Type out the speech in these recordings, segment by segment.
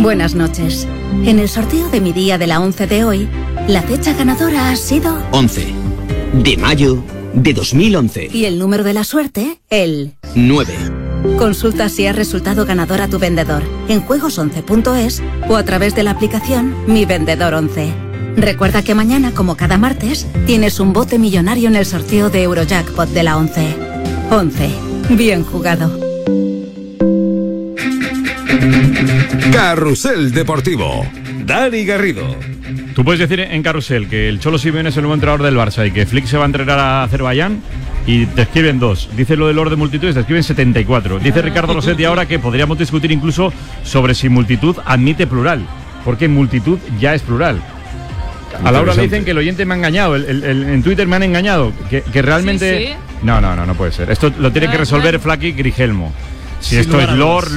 Buenas noches. En el sorteo de mi día de la 11 de hoy, la fecha ganadora ha sido 11 de mayo de 2011. Y el número de la suerte, el 9. Consulta si has resultado ganador a tu vendedor en juegos11.es o a través de la aplicación Mi Vendedor 11. Recuerda que mañana, como cada martes, tienes un bote millonario en el sorteo de Eurojackpot de la 11. 11. Bien jugado. Carrusel Deportivo. Dani Garrido. Tú puedes decir en Carrusel que el Cholo Simeone es el nuevo entrenador del Barça y que Flick se va a entrenar a Azerbaiyán y te escriben 2. Dice lo del orden de multitudes, te escriben 74. Dice Ricardo Rossetti ahora que podríamos discutir incluso sobre si multitud admite plural, porque multitud ya es plural. A Laura le dicen que el oyente me ha engañado, en Twitter me han engañado, que realmente... Sí, sí. No puede ser. Esto lo tiene que resolver Flaky Grigelmo. Si esto es Lord,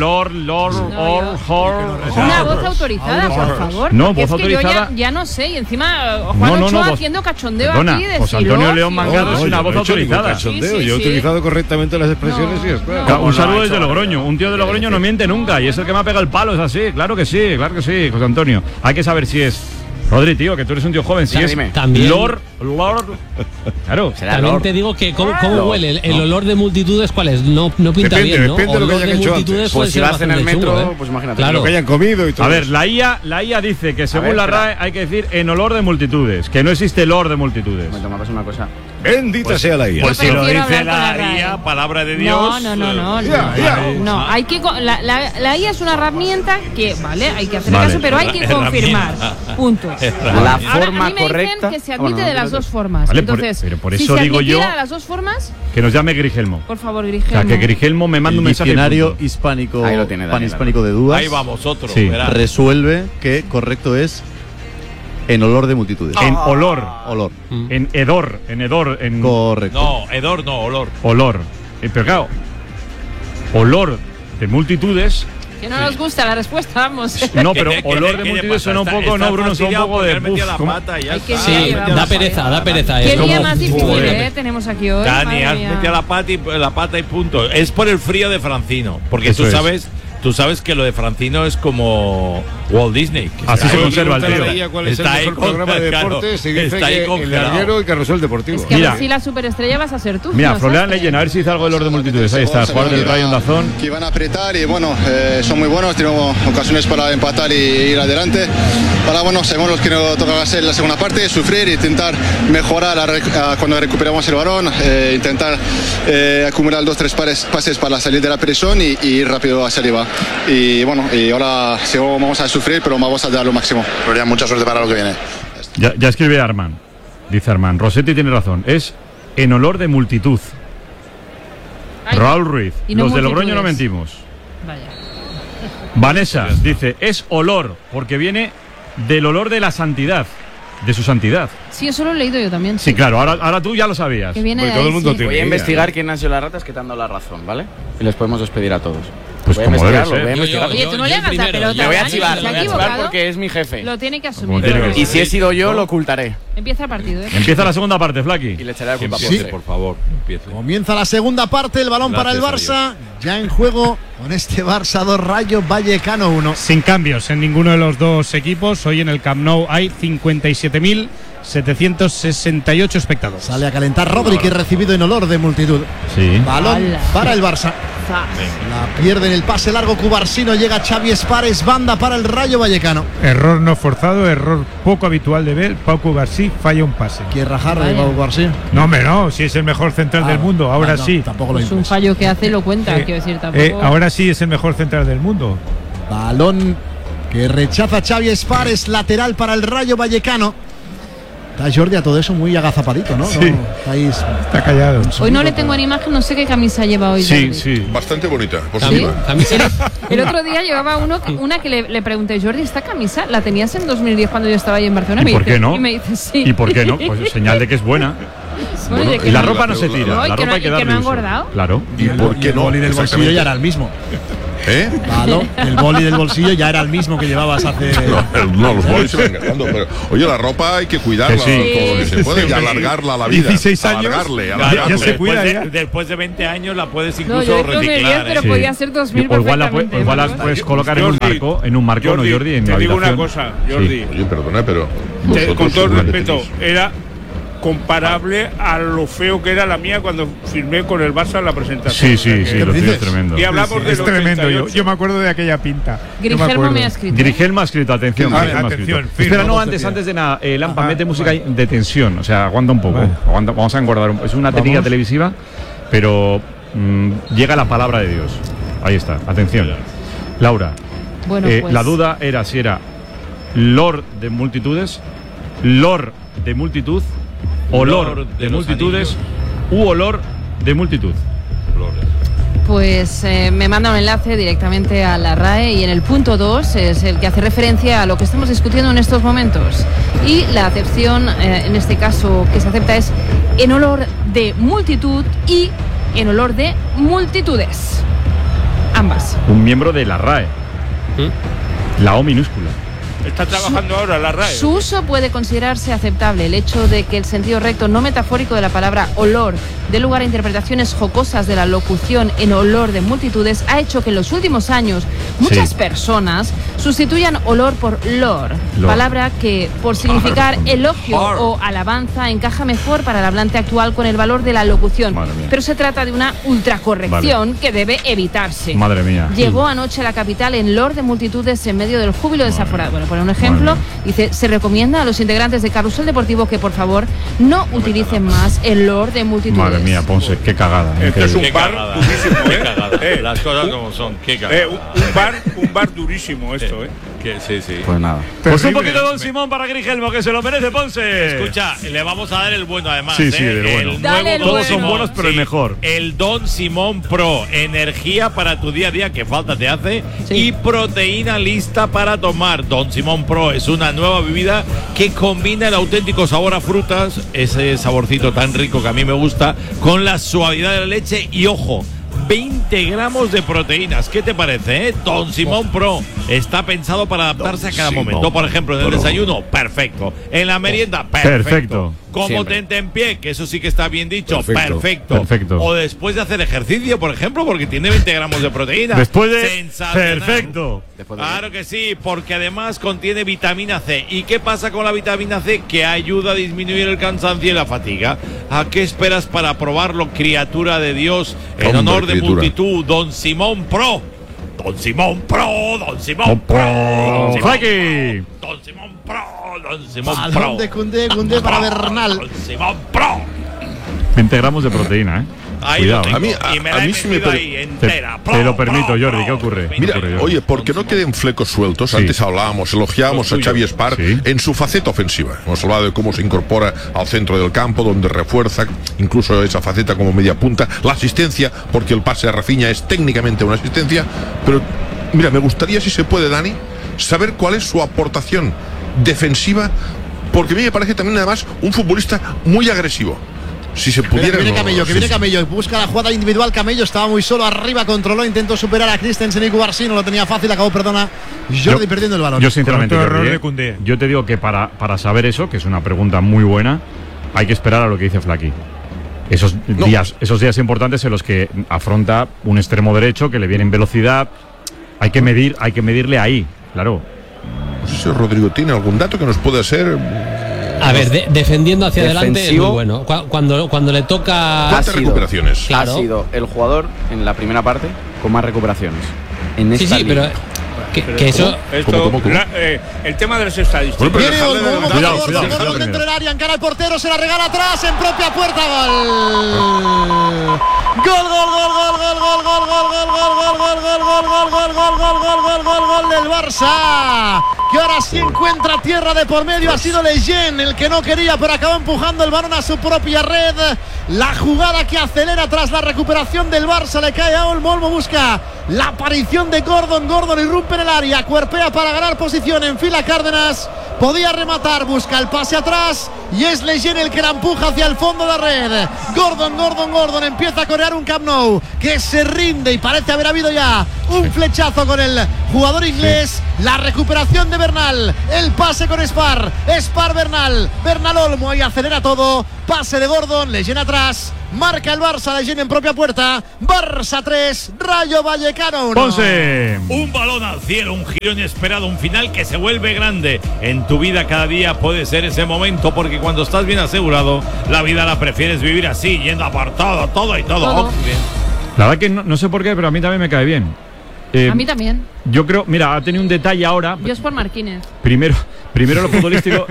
una voz autorizada, por favor. No, voz autorizada. Yo ya no sé, y encima Juan Ochoa haciendo cachondeo aquí de José Antonio León Mangado es una voz autorizada. Cachondeo. Yo he utilizado correctamente las expresiones y está. Un saludo desde Logroño. Un tío de Logroño no miente nunca y es el que me ha pegado el palo, es así. Claro que sí, José Antonio. Hay que saber si es... Rodri, tío, que tú eres un tío joven, si es también, Lord, claro. También te digo que cómo huele el olor de multitudes, ¿cuál es? No pinta bien, ¿no? Depende de lo que hayan hecho antes. Pues si vas en el metro, pues imagínate. Claro. Lo que hayan comido y todo. A ver, la IA dice que según la RAE hay que decir en olor de multitudes, que no existe olor de multitudes. Me tomas una cosa. Bendita sea la IA. Pues si lo dice la IA, palabra de Dios. No, hay que la IA es una herramienta que, vale, hay que hacer caso, pero hay que confirmar. Punto. La forma a mí me correcta dicen que se admite de las dos formas. Vale, entonces, pero por si eso se digo yo de las dos formas, que nos llame Grigelmo. por favor, O Grigelmo. sea, que Grigelmo me manda un mensaje. El diccionario hispánico, Ahí lo tiene, Daniel, panhispánico de dudas. Ahí va vosotros. Sí. Resuelve que correcto es en olor de multitudes. En olor. Olor. En hedor. En Correcto. No, hedor no, olor. olor. Pero claro, olor de multitudes. Que no nos gusta la respuesta, vamos. No, pero olor de multitudes suena un poco, no, Bruno, suena un poco de la ¿cómo? pata y ya Ay, qué está. día Sí, llevamos. da pereza. Qué Es día como, más difícil, joder. tenemos aquí hoy. Dani, madre has mía. metido la pata y punto. Es por el frío de Francino, porque Eso es. tú sabes que lo de Francino es como Walt Disney. Así se conserva el tío. ¿Cuál es el Está ahí mejor programa de deportes? Y dice está ahí que el congelado. larguero y Carrusel Deportivo. Es que Mira. a ver si la superestrella vas a ser tú. Mira, no Florian sé. Leyen, a ver si dice algo del olor de multitudes. Ahí está, jugador del Rayo Ondazón. Que van a apretar y bueno, son muy buenos, tenemos ocasiones para empatar y ir adelante. Ahora bueno, sabemos lo que nos toca hacer en la segunda parte, sufrir, intentar mejorar cuando recuperamos el balón, intentar acumular 2-3 pases para salir de la presión y ir rápido hacia arriba. Y bueno, y ahora sí, vamos a sufrir, pero vamos a dar lo máximo. Florian, mucha suerte para lo que viene. Ya escribe Arman. Dice Arman. Rossetti tiene razón. Es en olor de multitud. Ay, Raúl Ruiz. y no Los de Logroño no multitudes. mentimos. Vaya. Vanessa dice, es olor, porque viene del olor de la santidad, de su santidad. Sí, eso lo he leído yo también. Sí, claro, ahora tú ya lo sabías. Que viene Porque de todo ahí, el mundo sí. tiene. Voy a investigar quién han sido las ratas que te han dado la razón, ¿vale? Y les podemos despedir a todos. Pues voy a como debe investigarlo, ser. voy a investigarlo. Oye, tú no le hagas la primero, pelota. Le voy a Dani, chivar, ¿se le ha voy a chivar equivocado? porque es mi jefe. Lo tiene que asumir. Como tiene que Y si he sido yo, lo ocultaré. Empieza el partido, ¿eh? Empieza la segunda parte, Flaky. Y le echaré la culpa Empiece, por por favor, empiece. Comienza la segunda parte, el balón para el Gracias Barça, ya en juego con este Barça 2 Rayo Vallecano 1. Sin cambios en ninguno de los dos equipos. Hoy en el Camp Nou hay 57.768 espectadores. Sale a calentar Rodri, que recibido en olor de multitud. Sí. Balón ¡Hala! para el Barça. La pierde en el pase largo Cubarsino, llega Xavi Espares, banda para el Rayo Vallecano. Error no forzado, error poco habitual de ver. Pau García falla un pase. Quiere rajar de Vaya. Pau Cubarsino. No, hombre, no, si es el mejor central del mundo, ahora no, sí. Tampoco lo Es un impulsa. fallo que hace lo cuenta, quiero decir, tampoco. Ahora sí es el mejor central del mundo. Balón que rechaza Xavi Espares, lateral para el Rayo Vallecano. Está Jordi a todo eso muy agazapadito, ¿no? Sí. No, estáis... Está callado. Hoy no le tengo en imagen, no sé qué camisa lleva hoy. Sí, Jordi. sí. Bastante bonita, por ¿Sí? Camisa. El otro día llevaba una que le pregunté, Jordi, ¿esta camisa la tenías en 2010 cuando yo estaba ahí en Barcelona? ¿Y Me por dice- qué no? Y me dice, sí. ¿Y por qué no? Pues señal de que es buena. Bueno, de que Y la no- ropa no se tira. No, y La que ropa no- hay que y que darle no ha uso. engordado. Claro. ¿Y por qué no? Y del bolsillo ya era el mismo. Claro, el boli del bolsillo ya era el mismo que llevabas hace. No, los bolis se van gastando. Pero, oye, la ropa hay que cuidarla todo lo que se puede y alargarla a la vida. 16 años. Alargarle. Ya se cuida. Después de 20 años la puedes No, incluso yo digo reciclar. 10, pero podía ser 2000 O igual la perfectamente. puedes colocar en un marco, ¿no, Jordi? En te la digo una habitación. cosa, Jordi. Oye, perdona, pero. Con todo el vosotros respeto, era comparable a lo feo que era la mía cuando firmé con el Barça en la presentación. Sí, lo tuyo es tremendo. Y hablamos de Es tremendo. Yo me acuerdo de aquella pinta. Grigelmo me ha escrito. Grigelmo ha escrito, atención. Grigelmo ha escrito. Espera, no, antes de nada, Lampa, mete música de tensión. O sea, aguanta un poco. Vamos a engordar. Es una técnica televisiva, pero llega la palabra de Dios. Ahí está, atención. Laura, Bueno, pues. la duda era si era Lord de multitudes, Lord de multitud, olor de multitudes u olor de multitud. Pues me manda un enlace directamente a la RAE y en el punto 2 es el que hace referencia a lo que estamos discutiendo en estos momentos. Y la acepción, en este caso, que se acepta es en olor de multitud y en olor de multitudes. Ambas. Un miembro de la RAE. La O minúscula. Está trabajando ahora la RAE. Su uso puede considerarse aceptable. El hecho de que el sentido recto no metafórico de la palabra olor dé lugar a interpretaciones jocosas de la locución en olor de multitudes ha hecho que en los últimos años muchas personas sustituyan olor por lor, palabra que por significar elogio o alabanza encaja mejor para el hablante actual con el valor de la locución. Pero se trata de una ultracorrección que debe evitarse. Madre mía. Llegó anoche a la capital en lor de multitudes en medio del júbilo desaforado. Bueno, por un ejemplo, dice, se recomienda a los integrantes de Carrusel Deportivo que por favor no utilicen más el lor de multitudes. Madre mía, Ponce, qué cagada. Este es un bar durísimo, Qué cagada. Las cosas como son, qué cagada. Un bar durísimo esto, Sí. Pues nada. Pues un poquito de Don Simón para Grigelmo, que se lo merece, Ponce. Escucha, le vamos a dar el bueno además. Sí, del bueno. Dale el Todos bueno. son buenos, pero el mejor. El Don Simón Pro, energía para tu día a día, que falta te hace, y proteína lista para tomar. Don Simón Pro es una nueva bebida que combina el auténtico sabor a frutas, ese saborcito tan rico que a mí me gusta, con la suavidad de la leche y, ojo, 20 gramos de proteínas. ¿Qué te parece, Don Simón Pro está pensado para adaptarse a cada momento. Por ejemplo, en el desayuno, perfecto. En la merienda, perfecto. Como tente en pie, que eso sí que está bien dicho, perfecto. O después de hacer ejercicio, por ejemplo, porque tiene 20 gramos de proteína. Después de... Sensacional. Perfecto. Claro que sí, porque además contiene vitamina C. ¿Y qué pasa con la vitamina C? Que ayuda a disminuir el cansancio y la fatiga. ¿A qué esperas para probarlo, criatura de Dios? En honor de multitud, Don Simón Pro. Don Simón Pro, Don Simón Pro. Don Simón Pro, Don Simón Pro. Balón de Koundé para Bernal. Don Simón Pro. 20 gramos de proteína, Ahí cuidado. lo tengo. A Y me la he mí sí me metido ahí entera. Te lo permito, Jordi, ¿qué ocurre? Mira, oye, porque no queden flecos sueltos. Antes elogiábamos a Xavi Espar en su faceta ofensiva. Hemos hablado de cómo se incorpora al centro del campo, donde refuerza incluso esa faceta como media punta. La asistencia, porque el pase a Rafinha es técnicamente una asistencia. Pero, mira, me gustaría, si se puede, Dani, saber cuál es su aportación defensiva, porque a mí me parece también, además, un futbolista muy agresivo. Si se pudiera. Que viene Camello, busca la jugada individual. Camello estaba muy solo arriba, controló, intentó superar a Christensen y Cubarsí, no lo tenía fácil, acabó, Jordi perdiendo el balón. Yo sinceramente, Jordi, yo te digo que para saber eso, que es una pregunta muy buena, hay que esperar a lo que dice Flaky. Esos días importantes en los que afronta un extremo derecho que le viene en velocidad, hay que medirle ahí, claro. No sé si Rodrigo tiene algún dato que nos pueda ser. A ver, defendiendo hacia adelante es muy defensivo. bueno. Cuando le toca. ¿Cuántas recuperaciones? Claro. Ha sido el jugador en la primera parte con más recuperaciones. En esta Sí, liga. pero que eso. ¿Cómo? El tema de las estadísticas. Viene Cuidado, dentro del área, encara el portero, se la regala atrás, en propia puerta, gol. Gol del Barça, que ahora sí encuentra tierra de por medio. Ha sido Lejeune el que no quería, pero acabó empujando el balón a su propia red. La jugada que acelera tras la recuperación del Barça, le cae a Olmo. Olmo busca la aparición de Gordon irrumpe en el área, cuerpea para ganar posición, en fila Cárdenas, podía rematar, busca el pase atrás, y es Leyen el que la empuja hacia el fondo de la red. Gordon empieza a corear un Camp Nou que se rinde y parece haber habido ya un flechazo con el jugador inglés. La recuperación de Bernal, el pase con Spar Bernal Olmo, ahí acelera todo, pase de Gordon, Leyen atrás, marca el Barça, Leyen en propia puerta. Barça 3, Rayo Vallecano 1. Ponce. Un balón al cielo, un giro inesperado, un final que se vuelve grande. En tu vida cada día puede ser ese momento, porque cuando estás bien asegurado, la vida la prefieres vivir así, yendo apartado, todo y todo. Todo. La verdad que no sé por qué, pero a mí también me cae bien. A mí también. Yo creo, mira, ha tenido un detalle ahora. Yo es por Marquínez. Primero lo futbolístico.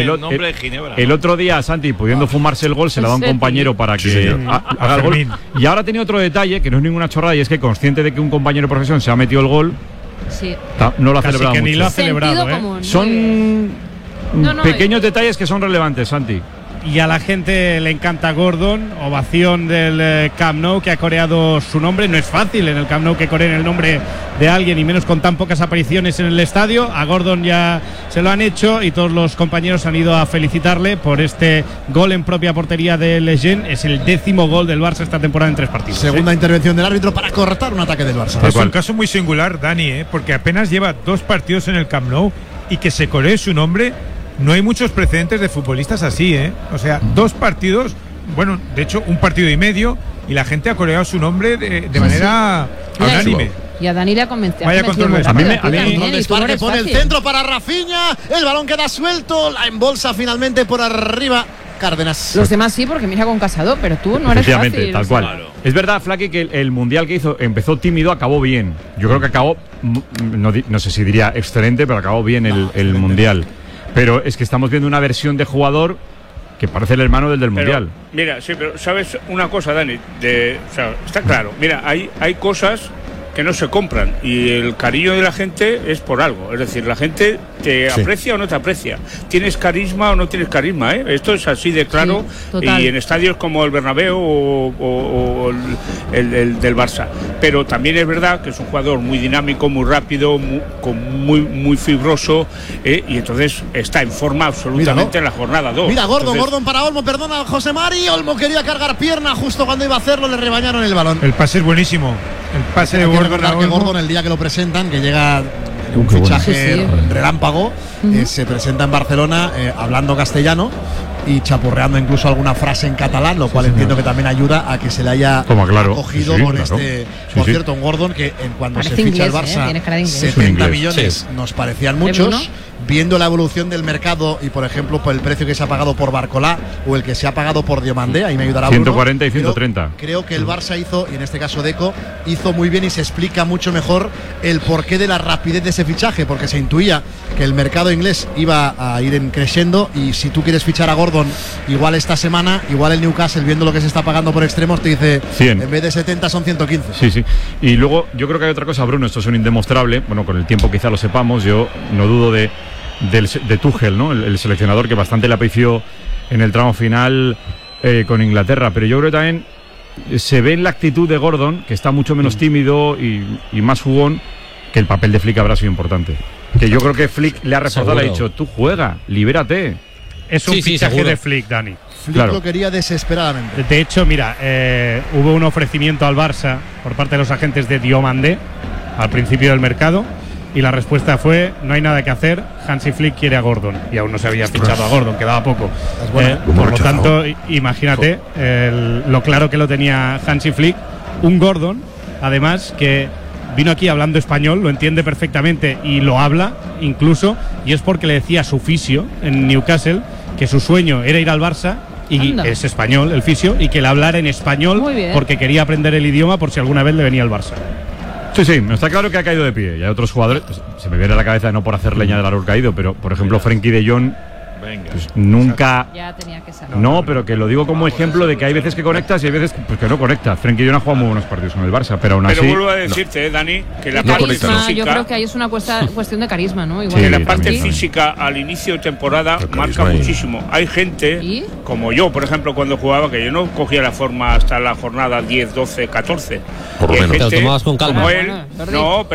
El otro día, Santi, pudiendo fumarse el gol, se le da a un compañero para que haga el gol. Y ahora tenía otro detalle, que no es ninguna chorrada, y es que consciente de que un compañero de profesión se ha metido el gol, sí, no lo ha celebrado mucho. Ni lo ha celebrado, Son pequeños detalles que son relevantes, Santi. Y a la gente le encanta Gordon, ovación del Camp Nou, que ha coreado su nombre. No es fácil en el Camp Nou que coreen el nombre de alguien, y menos con tan pocas apariciones en el estadio. A Gordon ya se lo han hecho y todos los compañeros han ido a felicitarle por este gol en propia portería de Leyen. Es el 10º gol del Barça esta temporada en 3 partidos. Segunda intervención del árbitro para cortar un ataque del Barça. Es un caso muy singular, Dani, porque apenas lleva 2 partidos en el Camp Nou y que se coree su nombre. No hay muchos precedentes de futbolistas así, O sea, 2 partidos, bueno, de hecho, 1 partido y medio, y la gente ha coreado su nombre de manera unánime. Y a Dani le ha convencido. Vaya control de Desparque pone el centro para Rafinha. El balón queda suelto. La embolsa finalmente por arriba Cárdenas. Los demás sí, porque mira con Casado, pero tú no eres fácil. Tal cual. Claro. Es verdad, Flaky, que el mundial que hizo empezó tímido, acabó bien. Yo creo que acabó, no sé si diría excelente, pero acabó bien el mundial. Pero es que estamos viendo una versión de jugador que parece el hermano del mundial. Mira, sí, pero ¿sabes una cosa, Dani? O sea, está claro. Mira, hay cosas que no se compran, y el cariño de la gente es por algo. Es decir, la gente te aprecia o no te aprecia. ¿Tienes carisma o no tienes carisma? Esto es así de claro, y en estadios como el Bernabéu o el del Barça. Pero también es verdad que es un jugador muy dinámico, muy rápido, muy fibroso, y entonces está en forma absolutamente en la jornada 2. Mira, Gordon para Olmo, perdona José Mari. Olmo quería cargar pierna, justo cuando iba a hacerlo le rebañaron el balón. El pase es buenísimo. El pase de Gordon. Recordar que Gordon, el día que lo presentan, que llega un fichaje relámpago, se presenta en Barcelona hablando castellano y chapurreando incluso alguna frase en catalán, lo cual entiendo que también ayuda a que se le haya acogido con este. Por cierto, un Gordon que cuando parece se ficha el Barça, 70 millones nos parecían muchos. Viendo la evolución del mercado y, por ejemplo, por el precio que se ha pagado por Barcolá o el que se ha pagado por Diomandé, ahí me ayudará 140 y 130. Creo que el Barça hizo, y en este caso Deco, hizo muy bien, y se explica mucho mejor el porqué de la rapidez de ese fichaje, porque se intuía que el mercado inglés iba a ir creciendo, y si tú quieres fichar a Gordon igual esta semana, igual el Newcastle, viendo lo que se está pagando por extremos, te dice 100. En vez de 70 son 115. Sí. Y luego yo creo que hay otra cosa, Bruno, esto es un indemostrable, bueno, con el tiempo quizá lo sepamos, yo no dudo de Tuchel, ¿no? El seleccionador que bastante le apreció en el tramo final con Inglaterra, pero yo creo que también se ve en la actitud de Gordon, que está mucho menos tímido y más jugón, que el papel de Flick habrá sido importante. Que yo creo que Flick le ha reforzado, le ha dicho, tú juega, libérate. Es un fichaje de Flick, Dani. Flick lo quería desesperadamente. De hecho, mira, hubo un ofrecimiento al Barça por parte de los agentes de Diomandé al principio del mercado, y la respuesta fue: no hay nada que hacer, Hansi Flick quiere a Gordon, y aún no se había fichado a Gordon, quedaba poco. Por lo tanto, imagínate lo claro que lo tenía Hansi Flick. Un Gordon, además, que vino aquí hablando español, lo entiende perfectamente y lo habla incluso, y es porque le decía a su fisio en Newcastle que su sueño era ir al Barça, y es español el fisio, y que le hablara en español porque quería aprender el idioma por si alguna vez le venía al Barça. Sí, está claro que ha caído de pie. Y hay otros jugadores, pues, se me viene a la cabeza, no por hacer leña del árbol caído, pero por ejemplo Frenkie de Jong, pues, nunca. Ya tenía que ser. No, pero que lo digo como ejemplo de que hay veces que conectas y hay veces pues, que no conectas. Frenkie de Jong ha jugado muy buenos partidos con el Barça, pero aún así. Pero vuelvo a decirte, Dani, que la parte física. Yo creo que ahí es una cuestión de carisma, ¿no? Igual que la parte física al inicio de temporada marca muchísimo. Hay gente, como yo, por ejemplo, cuando jugaba, que yo no cogía la forma hasta la jornada 10, 12, 14. Por lo menos. Te lo tomabas con calma. Como él, no, pero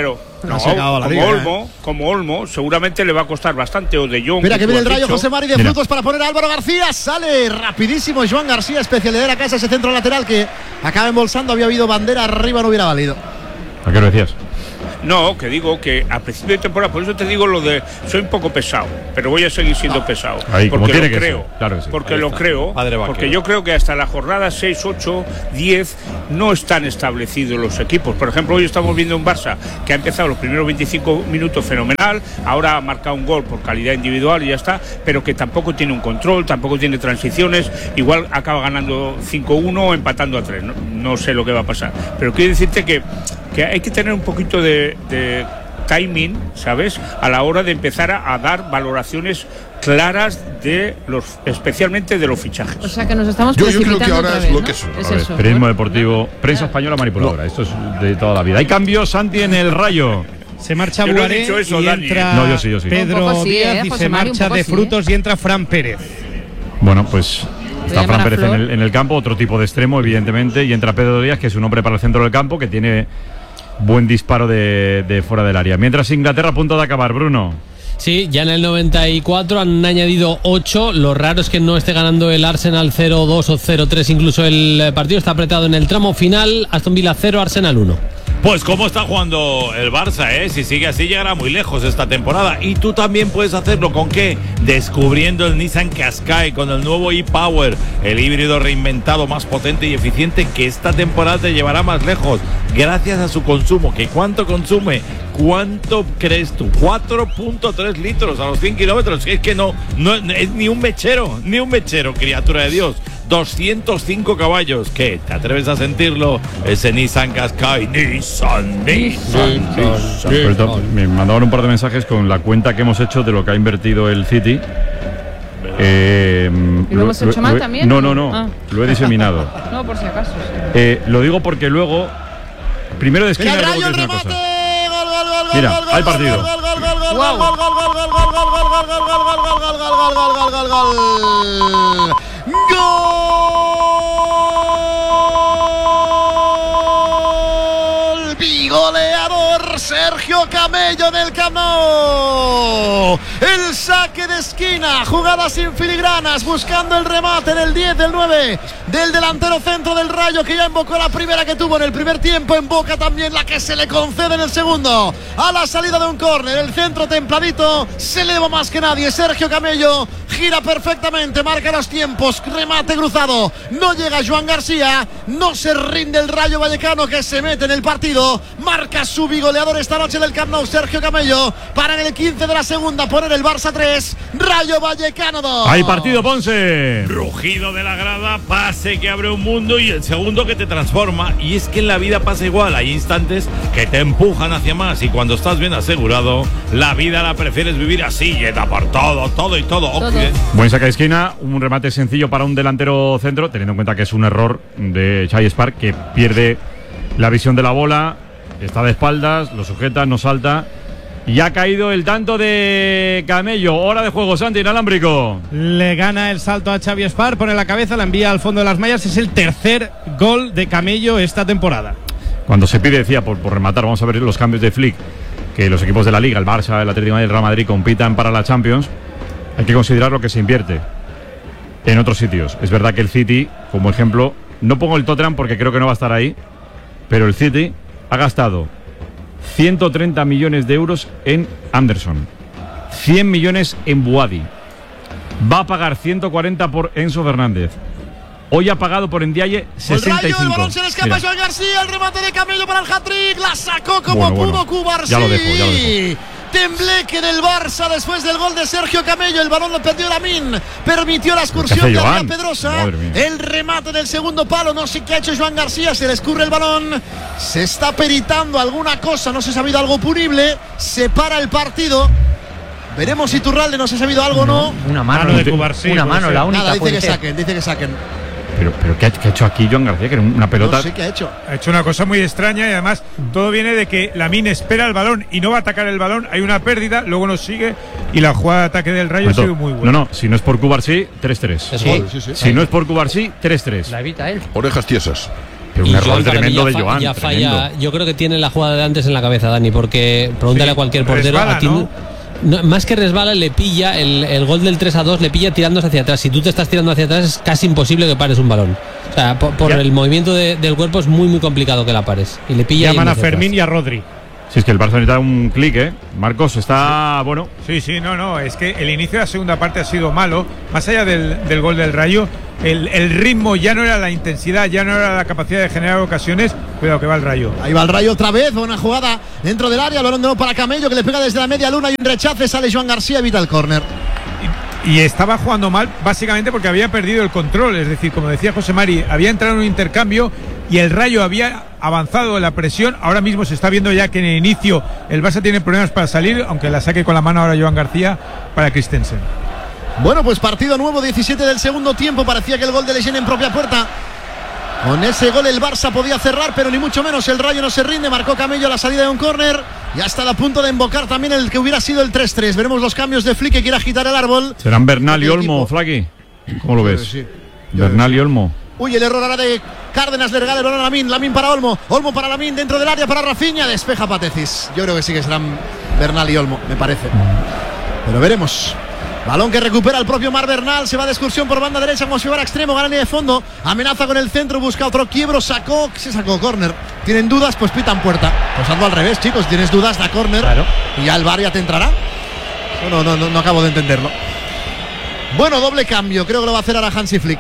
como Olmo, seguramente le va a costar bastante. O De Jong. Mira que viene el Rayo, José Mari de Frutos para poner a Álvaro García. Sale rapidísimo Joan García, especialidad de la casa, ese centro lateral que acaba embolsando. Había habido bandera arriba, no hubiera valido. ¿A qué lo decías? No, que digo que a principio de temporada, por eso te digo lo de soy un poco pesado, pero voy a seguir siendo pesado. Ahí, porque tiene lo que creo. Ser. Claro que sí. Porque lo creo. Porque yo creo que hasta la jornada 6, 8, 10 no están establecidos los equipos. Por ejemplo, hoy estamos viendo un Barça que ha empezado los primeros 25 minutos fenomenal, ahora ha marcado un gol por calidad individual y ya está, pero que tampoco tiene un control, tampoco tiene transiciones, igual acaba ganando 5-1 o empatando a 3. No sé lo que va a pasar. Pero quiero decirte que hay que tener un poquito de timing, ¿sabes? A la hora de empezar a dar valoraciones claras especialmente de los fichajes. O sea que nos estamos precipitando. Yo creo que ahora otra es vez, lo ¿no? que es. Es eso, periodismo ¿no? deportivo, prensa española manipuladora. Esto es de toda la vida. Hay cambios, Santi, en el Rayo. Se marcha Yo no he Buaré dicho eso, y Dani. entra No, yo sí. Pedro sí, Díaz y José se Mari, marcha un poco de sí, Frutos y entra Fran Pérez. Bueno, pues está llaman Fran a Pérez Flor. en el campo, otro tipo de extremo, evidentemente, y entra Pedro Díaz, que es un hombre para el centro del campo, que tiene buen disparo de fuera del área. Mientras Inglaterra a punto de acabar, Bruno. Sí, ya en el 94 han añadido 8. Lo raro es que no esté ganando el Arsenal 0-2 o 0-3. Incluso el partido está apretado en el tramo final. Aston Villa 0, Arsenal 1. Pues cómo está jugando el Barça, ¿eh? Si sigue así llegará muy lejos esta temporada. Y tú también puedes hacerlo. ¿Con qué? Descubriendo el Nissan Qashqai con el nuevo e-Power, el híbrido reinventado más potente y eficiente que esta temporada te llevará más lejos gracias a su consumo. ¿Que cuánto consume? ¿Cuánto crees tú? 4.3 litros a los 100 kilómetros. Es que no es ni un mechero, criatura de Dios. 205 caballos. ¿Qué? ¿Te atreves a sentirlo? Ese Nissan Qashqai. Nissan. Me mandaban un par de mensajes con la cuenta que hemos hecho de lo que ha invertido el City. ¿Y lo hemos hecho mal también? No. Ah. Lo he diseminado. No, por si acaso. Sí. Lo digo porque luego, primero de esquina y luego te digo una cosa. Mira, hay partido. Goleador Sergio Camello en el Camp Nou. El saque de esquina, jugada sin filigranas, buscando el remate en el 10 del 9 del delantero centro del Rayo, que ya invocó la primera que tuvo en el primer tiempo, invoca también la que se le concede en el segundo. A la salida de un córner, el centro templadito, se eleva más que nadie. Sergio Camello gira perfectamente, marca los tiempos, remate cruzado, no llega Joan García, no se rinde el Rayo Vallecano, que se mete en el partido, marca su bigoleador esta noche en el Camp Nou, Sergio Camello, para en el 15 de la segunda poner el Barça 3, Rayo Vallecano 2. Hay partido, Ponce. Rugido de la grada, pase que abre un mundo y el segundo que te transforma. Y es que en la vida pasa igual, hay instantes que te empujan hacia más y cuando estás bien asegurado, la vida la prefieres vivir así, llena por todo y todo. Okay. Buen saca de esquina, un remate sencillo para un delantero centro, teniendo en cuenta que es un error de Xavi Spark, que pierde la visión de la bola, está de espaldas, lo sujeta, no salta. Y ha caído el tanto de Camello. Hora de juego, Santi, inalámbrico. Le gana el salto a Xavi Spark, pone la cabeza, la envía al fondo de las mallas. Es el tercer gol de Camello esta temporada. Cuando se pide, decía, por rematar, vamos a ver los cambios de Flick, que los equipos de la Liga, el Barça, el Atlético de Madrid y el Real Madrid compitan para la Champions. Hay que considerar lo que se invierte en otros sitios. Es verdad que el City, como ejemplo, no pongo el Tottenham porque creo que no va a estar ahí, pero el City ha gastado 130 millones de euros en Anderson, 100 millones en Buadi, va a pagar 140 por Enzo Fernández. Hoy ha pagado por Ndiaye 65. El Rayo, el balón se le escapa a Joan García, el remate de Camello para el hat-trick, la sacó como pudo Cubarsí. Ya lo dejo. Tembleque del Barça después del gol de Sergio Camello. El balón lo perdió Lamín, permitió la excursión de Adrián Pedrosa. El remate en el segundo palo, no sé qué ha hecho Joan García, se le escurre el balón, se está peritando alguna cosa, no se ha sabido algo punible, se para el partido. Veremos si Iturralde no se ha sabido algo o no. Una mano de Cubarsí, una mano, la única. Nada, dice que saquen. Pero ¿qué ha hecho aquí Joan García? Que era una pelota. No sé qué ha hecho. Ha hecho una cosa muy extraña y además todo viene de que Lamine espera el balón y no va a atacar el balón. Hay una pérdida, luego nos sigue y la jugada de ataque del Rayo ha sido muy buena. No, si no es por Cubarsí, 3-3. Sí. Si no es por Cubarsí, 3-3. La evita él. Orejas tiesas. Pero un error tremendo de Joan. Ya falla. Yo creo que tiene la jugada de antes en la cabeza, Dani, porque pregúntale a cualquier portero. Resbala, No, más que resbala, le pilla el gol del 3-2, le pilla tirándose hacia atrás. Si tú te estás tirando hacia atrás, es casi imposible que pares un balón. O sea, por el movimiento del cuerpo es muy complicado que la pares. Y le pilla. Llaman a Fermín y a Rodri. Si es que el Barça necesita un clic, Marcos está bueno. Sí, no, es que el inicio de la segunda parte ha sido malo. Más allá del gol del Rayo, el ritmo ya no era la intensidad, ya no era la capacidad de generar ocasiones. Cuidado que va el Rayo. Ahí va el Rayo otra vez, buena jugada dentro del área, el balón de nuevo para Camello, que le pega desde la media luna, y un rechace, sale Joan García, evita el córner. Y estaba jugando mal básicamente porque había perdido el control, es decir, como decía José Mari, había entrado en un intercambio y el Rayo había avanzado en la presión. Ahora mismo se está viendo ya que en el inicio el Barça tiene problemas para salir, aunque la saque con la mano ahora Joan García para Christensen. Bueno, pues partido nuevo, 17 del segundo tiempo, parecía que el gol de Leyen en propia puerta. Con ese gol el Barça podía cerrar, pero ni mucho menos, el Rayo no se rinde, marcó Camello a la salida de un córner. Ya está a punto de embocar también el que hubiera sido el 3-3. Veremos los cambios de Flick, que quiere agitar el árbol. ¿Serán Bernal y Olmo, Flaqui? ¿Cómo lo ves? Sí. Bernal y Olmo. Uy, el error ahora de Cárdenas, le regala el balón a Lamine para Olmo, Olmo para Lamine, dentro del área para Rafinha, despeja Patecis. Yo creo que sí que serán Bernal y Olmo, me parece. Pero veremos. Balón que recupera el propio Marc Bernal, se va de excursión por banda derecha como si fuera extremo, gana línea de fondo, amenaza con el centro, busca otro quiebro, sacó córner. ¿Tienen dudas? Pues pitan puerta. Pues hazlo al revés, chicos, tienes dudas, da córner, claro. Y ya el VAR ya te entrará. No acabo de entenderlo. Bueno, doble cambio, creo que lo va a hacer ahora Hansi Flick.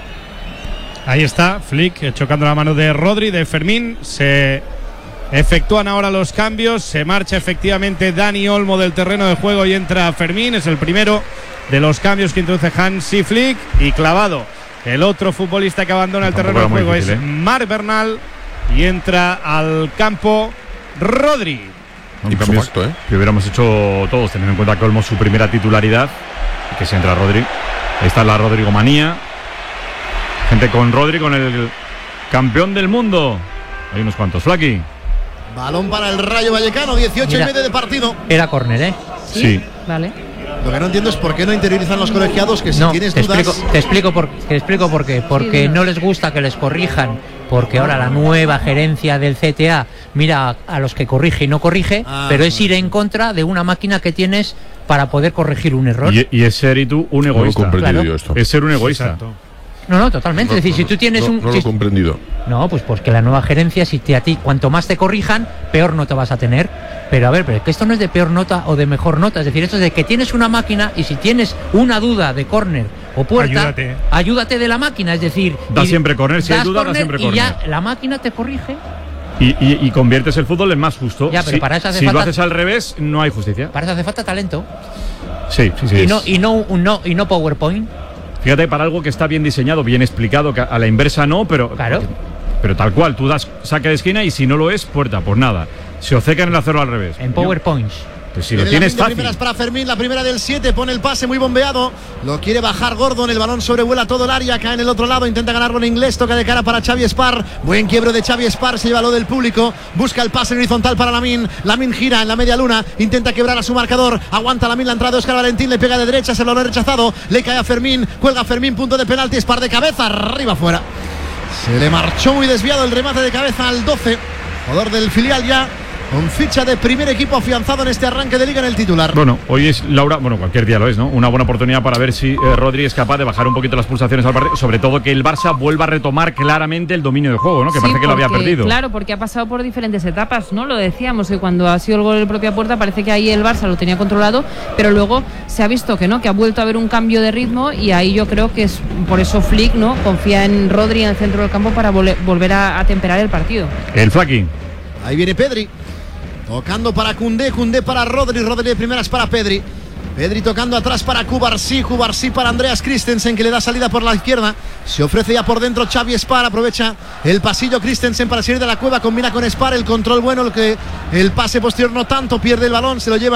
Ahí está, Flick chocando la mano de Rodri, de Fermín. Se efectúan ahora los cambios. Se marcha efectivamente Dani Olmo del terreno de juego y entra Fermín. Es el primero de los cambios que introduce Hansi Flick. Y clavado, el otro futbolista que abandona el terreno de juego difícil, es Marc Bernal. Y entra al campo Rodri. Un cambio que hubiéramos hecho todos, teniendo en cuenta que Olmo su primera titularidad. Y que se entra Rodri. Ahí está la Rodrigomanía. Gente con Rodri, con el campeón del mundo. Hay unos cuantos. Flaqui. Balón para el Rayo Vallecano, 18 y medio de partido. Era córner, ¿eh? Sí. Vale. Lo que no entiendo es por qué no interiorizan los colegiados, que si tienes dudas... Te explico por qué. Porque no les gusta que les corrijan. Porque ahora la nueva gerencia del CTA mira a los que corrige y no corrige, pero es ir en contra de una máquina que tienes para poder corregir un error. Y es ser un egoísta. Claro. Es ser un egoísta. Exacto. No, totalmente. Es decir, si tú tienes No lo he comprendido. No, pues porque la nueva gerencia, si a ti cuanto más te corrijan, peor nota vas a tener. Pero a ver, pero es que esto no es de peor nota o de mejor nota. Es decir, esto es de que tienes una máquina y si tienes una duda de córner o puerta, ayúdate de la máquina. Es decir, da siempre córner. Si hay duda, da siempre córner. Y ya la máquina te corrige. Y conviertes el fútbol en más justo. Ya, pero para eso hace si falta, lo haces al revés, no hay justicia. Para eso hace falta talento. Sí. Y no PowerPoint. Fíjate, para algo que está bien diseñado, bien explicado, que a la inversa no, pero claro. Pero tal cual, tú das saque de esquina y si no lo es, puerta, pues nada. Se ocecan en hacerlo al revés. En PowerPoint. Pues si lo tienes fácil. Primeras para Fermín, la primera del 7, pone el pase muy bombeado. Lo quiere bajar Gordon, el balón sobrevuela todo el área, cae en el otro lado, intenta ganarlo en inglés, toca de cara para Xavi Espar. Buen quiebro de Xavi Espar, se lleva lo del público, busca el pase en horizontal para Lamine. Lamine gira en la media luna, intenta quebrar a su marcador, aguanta Lamine la entrada de Óscar Valentín, le pega de derecha, se lo ha rechazado, le cae a Fermín, cuelga Fermín, punto de penalti, Espar de cabeza, arriba afuera. Se le marchó muy desviado el remate de cabeza al 12, jugador del filial ya con ficha de primer equipo afianzado en este arranque de liga en el titular. Bueno, hoy es Laura, cualquier día lo es, ¿no? Una buena oportunidad para ver si Rodri es capaz de bajar un poquito las pulsaciones al partido, sobre todo que el Barça vuelva a retomar claramente el dominio del juego, ¿no? Que parece que lo había perdido. Claro, porque ha pasado por diferentes etapas, ¿no? Lo decíamos, que cuando ha sido el gol de propia puerta parece que ahí el Barça lo tenía controlado, pero luego se ha visto que no, que ha vuelto a haber un cambio de ritmo y ahí yo creo que es por eso Flick, ¿no? Confía en Rodri en el centro del campo para volver a temperar el partido. El Flaqui. Ahí viene Pedri. Tocando para Koundé para Rodri de primeras para Pedri tocando atrás para Cubarsí para Andreas Christensen, que le da salida por la izquierda, se ofrece ya por dentro Xavi Espar, aprovecha el pasillo Christensen para salir de la cueva, combina con Espar, el control bueno, el pase posterior no tanto, pierde el balón, se lo lleva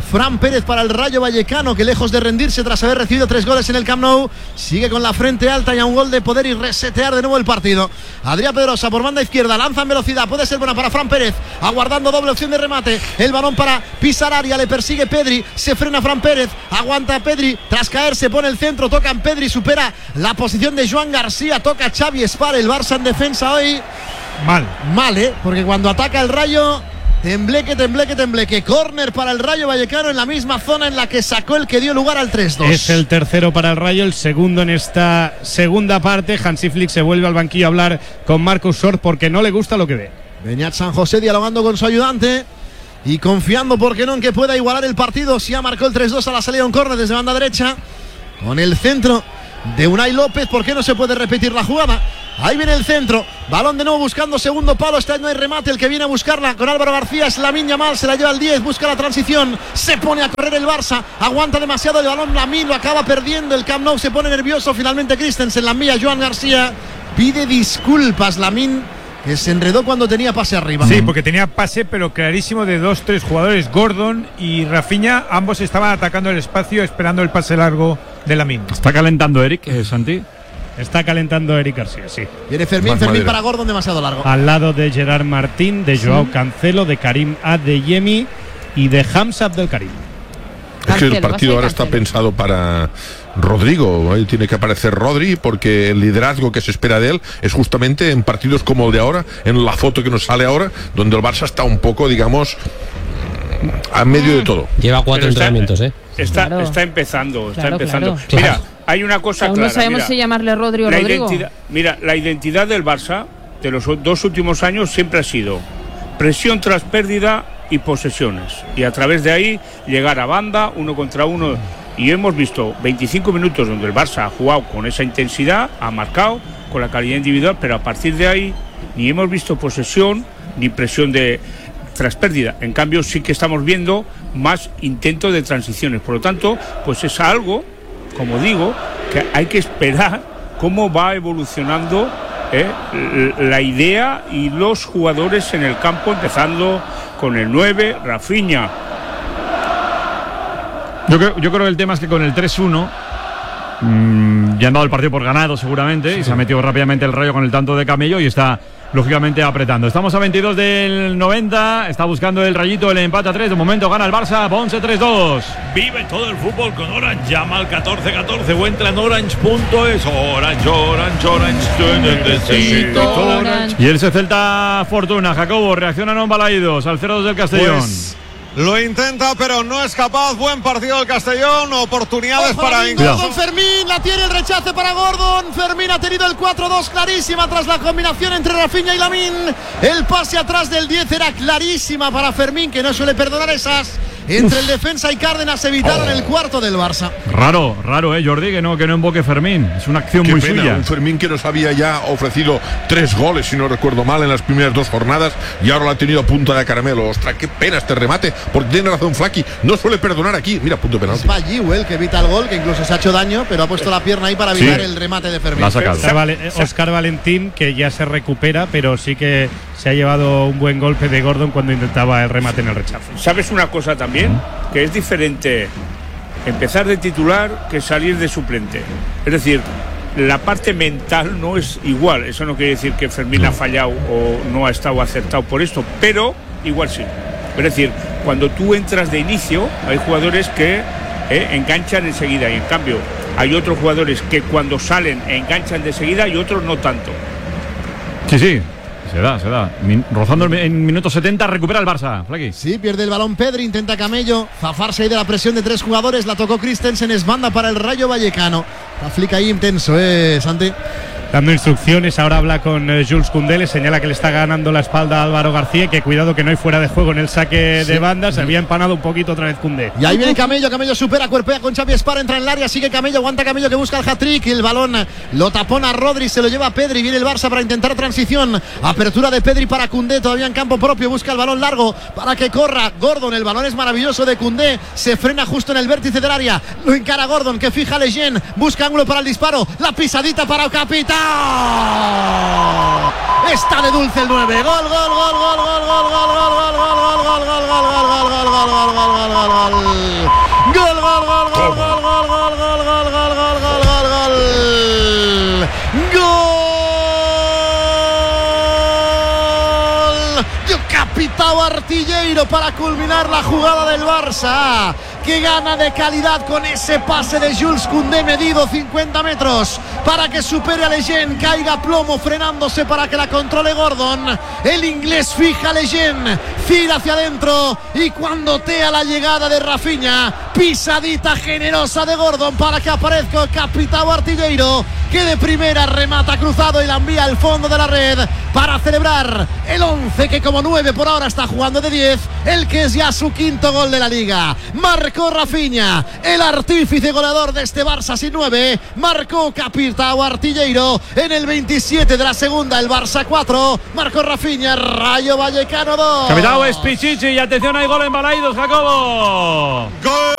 Fran Pérez para el Rayo Vallecano, que lejos de rendirse tras haber recibido 3 goles en el Camp Nou, sigue con la frente alta y a un gol de poder y resetear de nuevo el partido. Adrián Pedrosa por banda izquierda, lanza en velocidad, puede ser buena para Fran Pérez, aguardando doble opción de remate, el balón para pisar área, le persigue Pedri, se frena Fran Pérez, aguanta Pedri, tras caer se pone el centro, toca en Pedri, supera la posición de Joan García, toca Xavi Espar, el Barça en defensa hoy. Mal, porque cuando ataca el Rayo, tembleque, córner para el Rayo Vallecano en la misma zona en la que sacó el que dio lugar al 3-2. Es el tercero para el Rayo, el segundo en esta segunda parte. Hansi Flick se vuelve al banquillo a hablar con Marcus Short porque no le gusta lo que ve. Beñat San José dialogando con su ayudante y confiando, ¿por qué no?, en que pueda igualar el partido. Si ya marcó el 3-2 a la salida de un córner desde banda derecha con el centro de Unai López, ¿por qué no se puede repetir la jugada? Ahí viene el centro, balón de nuevo buscando segundo palo, esta vez no hay remate, el que viene a buscarla con Álvaro García es Lamine Yamal, se la lleva al 10, busca la transición, se pone a correr el Barça, aguanta demasiado el balón Lamine, lo acaba perdiendo, el Camp Nou se pone nervioso, finalmente Christensen la envía Joan García, pide disculpas Lamine, que se enredó cuando tenía pase arriba. Sí, porque tenía pase, pero clarísimo de 2-3 jugadores, Gordon y Rafinha, ambos estaban atacando el espacio, esperando el pase largo de Lamine. ¿Está calentando Eric, Santi? Está calentando Eric García, sí. Viene Fermín para Gordon, demasiado largo. Al lado de Gerard Martín, de Joao Cancelo, de Karim Adeyemi y de Hamza Abdelkarim. Es que el partido ahora está pensado para Rodrigo. Ahí tiene que aparecer Rodri, porque el liderazgo que se espera de él es justamente en partidos como el de ahora, en la foto que nos sale ahora, donde el Barça está un poco, digamos, a medio de todo. Lleva 4 entrenamientos, Está empezando. Claro. Mira, hay una cosa aún clara. No sabemos si llamarle Rodri o Rodrigo. La identidad del Barça de los 2 últimos años siempre ha sido presión tras pérdida y posesiones. Y a través de ahí llegar a banda, 1 contra 1. Y hemos visto 25 minutos donde el Barça ha jugado con esa intensidad, ha marcado con la calidad individual, pero a partir de ahí ni hemos visto posesión ni presión tras pérdida. En cambio sí que estamos viendo más intentos de transiciones. Por lo tanto, pues es algo, como digo, que hay que esperar cómo va evolucionando la idea y los jugadores en el campo, empezando con el 9, Rafinha. Yo creo que el tema es que con el 3-1 ya han dado el partido por ganado seguramente, y se ha metido rápidamente el Rayo con el tanto de Camello y está lógicamente apretando. Estamos a 22 del 90, está buscando el Rayito el empate a 3, de momento gana el Barça, Ponce 3-2. Vive todo el fútbol con Orange, llama al 1414 o entra en orange.es. Orange. Y el Celta Fortuna, Jacobo, reacciona non balaídos al 0-2 del Castellón. Pues lo intenta, pero no es capaz. Buen partido del Castellón, oportunidades para Gordon. Fermín, la tiene el rechace para Gordon. Fermín ha tenido el 4-2 clarísima tras la combinación entre Rafinha y Lamine. El pase atrás del 10 era clarísima para Fermín, que no suele perdonar esas. Entre el defensa y Cárdenas evitaron el cuarto del Barça. Raro, Jordi, que no invoque Fermín. Es una acción muy suya. Un Fermín que nos había ya ofrecido 3 goles, si no recuerdo mal, en las primeras 2 jornadas, y ahora lo ha tenido a punta de caramelo. Ostras, qué pena este remate, porque tiene razón Flaky, no suele perdonar aquí. Mira, punto de penalti. Es Balliu el que evita el gol, que incluso se ha hecho daño, pero ha puesto la pierna ahí para evitar el remate de Fermín. Óscar Valentín, que ya se recupera, pero sí que se ha llevado un buen golpe de Gordon cuando intentaba el remate en el rechazo. ¿Sabes una cosa también? Que es diferente empezar de titular que salir de suplente. Es decir, la parte mental no es igual. Eso no quiere decir que Fermín ha fallado o no ha estado acertado por esto, pero igual sí. Es decir, cuando tú entras de inicio, hay jugadores que enganchan enseguida, y en cambio hay otros jugadores que cuando salen enganchan de seguida y otros no tanto. Sí. Se da. Rozando en minuto 70, recupera el Barça. Flaky. Sí, pierde el balón Pedri, intenta Camello zafarse ahí de la presión de 3 jugadores. La tocó Christensen, es banda para el Rayo Vallecano. La flica ahí intenso, Santi. Dando instrucciones, ahora habla con Jules Koundé, le señala que le está ganando la espalda a Álvaro García, que cuidado que no hay fuera de juego en el saque de banda, se había empanado un poquito otra vez Koundé. Y ahí viene Camello supera, cuerpea con Xavi Espar, entra en el área, sigue Camello, aguanta Camello que busca el hat-trick, y el balón lo tapona Rodri, se lo lleva a Pedri, viene el Barça para intentar transición, apertura de Pedri para Koundé, todavía en campo propio, busca el balón largo para que corra Gordon, el balón es maravilloso de Koundé, se frena justo en el vértice del área, lo encara Gordon, que fija Lejeune, busca ángulo para el disparo, la pisadita para el capitán. Está de dulce el 9. Gol. Capitão Artilheiro para culminar la jugada del Barça, que gana de calidad con ese pase de Jules Koundé medido 50 metros para que supere a Lejeune, caiga a plomo frenándose para que la controle Gordon. El inglés fija a Lejeune, gira hacia adentro y cuando tea la llegada de Rafinha, pisadita generosa de Gordon para que aparezca el Capitão Artilheiro, que de primera remata cruzado y la envía al fondo de la red para celebrar el 11 que como 9 por ahora está jugando de 10, el que es ya su quinto gol de la liga. Marcó Rafinha, el artífice goleador de este Barça sin 9, marcó Capitão Artilheiro en el 27 de la segunda, el Barça 4, marcó Rafinha, Rayo Vallecano 2. Capitão es Pichichi y atención, hay gol en Balaidos, Jacobo. Gol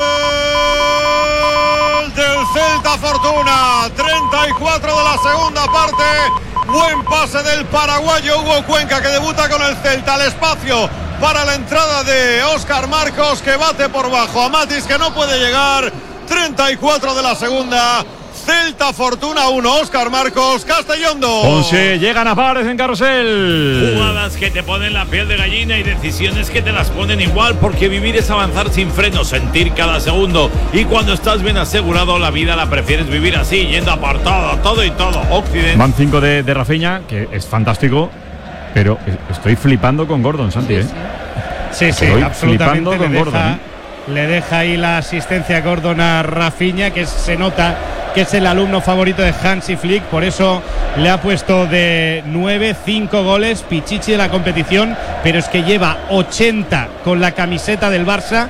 del Celta Fortuna, 34 de la segunda parte. Buen pase del paraguayo Hugo Cuenca, que debuta con el Celta. Al espacio para la entrada de Óscar Marcos, que bate por bajo a Matis, que no puede llegar. 34 de la segunda. Celta Fortuna 1, Óscar Marcos, Castellón 2. 11, llegan a pares en Carrusel. Jugadas que te ponen la piel de gallina y decisiones que te las ponen igual, porque vivir es avanzar sin freno, sentir cada segundo. Y cuando estás bien asegurado, la vida la prefieres vivir así, yendo apartado, todo y todo. Occidente. Van 5 de Rafinha, que es fantástico, pero estoy flipando con Gordon, Santi, ¿eh? Sí, estoy absolutamente. flipando con Gordon, Le deja ahí la asistencia Gordon a Rafinha, que se nota que es el alumno favorito de Hansi Flick, por eso le ha puesto de 9, 5 goles, Pichichi de la competición, pero es que lleva 80 con la camiseta del Barça,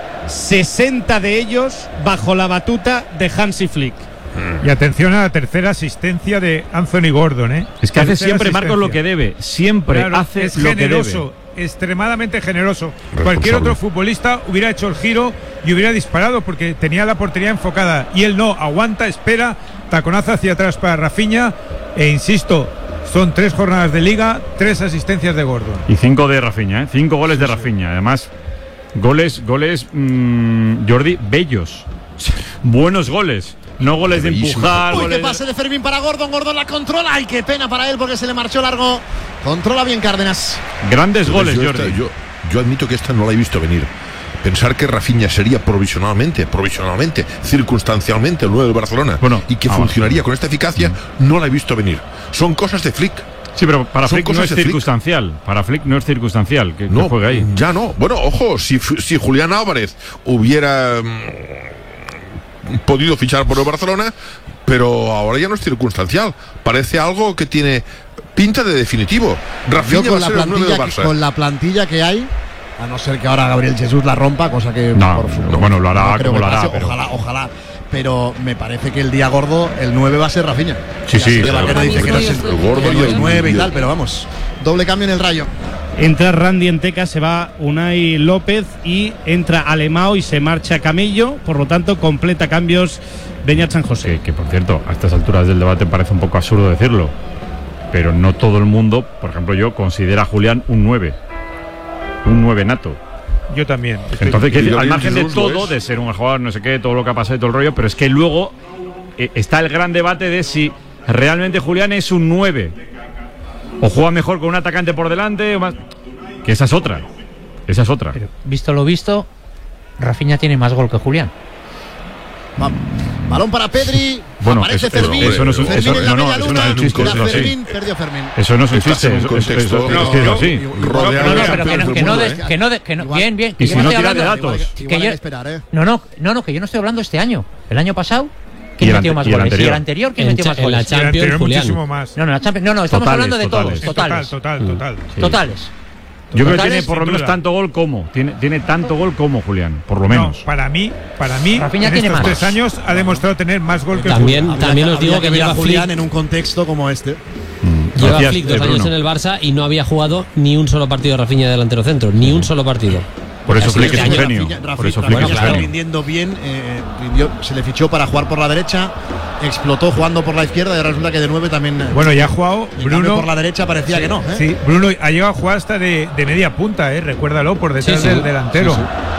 60 de ellos bajo la batuta de Hansi Flick. Y atención a la tercera asistencia de Anthony Gordon, ¿eh? Es que hace siempre, Marcos, lo que debe. Siempre hace lo que debe. Extremadamente generoso. Cualquier otro futbolista hubiera hecho el giro y hubiera disparado porque tenía la portería enfocada, y él no, aguanta, espera, taconazo hacia atrás para Rafinha, e insisto, son 3 jornadas de liga, 3 asistencias de Gordon. Y 5 de Rafinha, 5 goles de Rafinha. Además, goles, Jordi, bellos. Buenos goles. No goles de empujar. Uy, qué pase de Fermín para Gordon. Gordon la controla. Ay, qué pena para él porque se le marchó largo. Controla bien Cárdenas. Grandes goles, Jordi. Yo admito que esta no la he visto venir. Pensar que Rafinha sería provisionalmente, circunstancialmente el 9 del Barcelona, y que funcionaría con esta eficacia, no la he visto venir. Son cosas de Flick. Sí, pero para Flick no es circunstancial. Para Flick no es circunstancial que juegue ahí. Ya no. Bueno, ojo, si Julián Álvarez hubiera podido fichar por el Barcelona, pero ahora ya no es circunstancial. Parece algo que tiene pinta de definitivo. Rafinha va a ser el 9 del Barça. Con la plantilla que hay, a no ser que ahora Gabriel Jesús la rompa, cosa que bueno, lo hará como lo hará, pero ojalá, pero me parece que el día gordo el 9 va a ser Rafinha. Sí, dice que el gordo y el 9 y tal, pero vamos, doble cambio en el Rayo. Entra Randy Enteca, se va Unai López y entra Alemão y se marcha Camello, por lo tanto completa cambios Beñat San José. Que por cierto, a estas alturas del debate parece un poco absurdo decirlo, pero no todo el mundo, por ejemplo yo, considera a Julián un 9 nato. Yo también. Entonces, al margen de todo, de ser un jugador no sé qué, todo lo que ha pasado y todo el rollo, pero es que luego está el gran debate de si realmente Julián es un 9 o juega mejor con un atacante por delante o más. Que esa es otra. Pero, visto lo visto, Rafinha tiene más gol que Julián. Balón para Pedri. Bueno, aparece Fermín. Eso no es un chiste. Perdió Fermín. Eso no es un chiste. Es así. Bien. Y si no tira de datos. No, que yo no estoy hablando este año. El año pasado, ¿quién metió más goles? Y el anterior, ¿quién metió más goles? En la Champions, muchísimo más. No, estamos hablando de todos. Totales. Yo creo que tiene por lo menos tanto gol como tiene tanto gol como Julián, por lo menos. Para mí Rafinha en tiene estos más. 3 años ha demostrado tener más gol que También Julián. os digo que lleva Julián en un contexto como este. Lleva Flick 2 años en el Barça y no había jugado ni un solo partido de Rafinha de delantero centro, ni un solo partido. Por eso Flick es un genio. Rafinha está rindiendo bien. Se le fichó para jugar por la derecha. explotó jugando por la izquierda y ahora resulta que de 9 también. Bueno, ya ha jugado Bruno por la derecha, parecía que no. Sí, Bruno ha llegado a jugar hasta de media punta, recuérdalo, por detrás del delantero.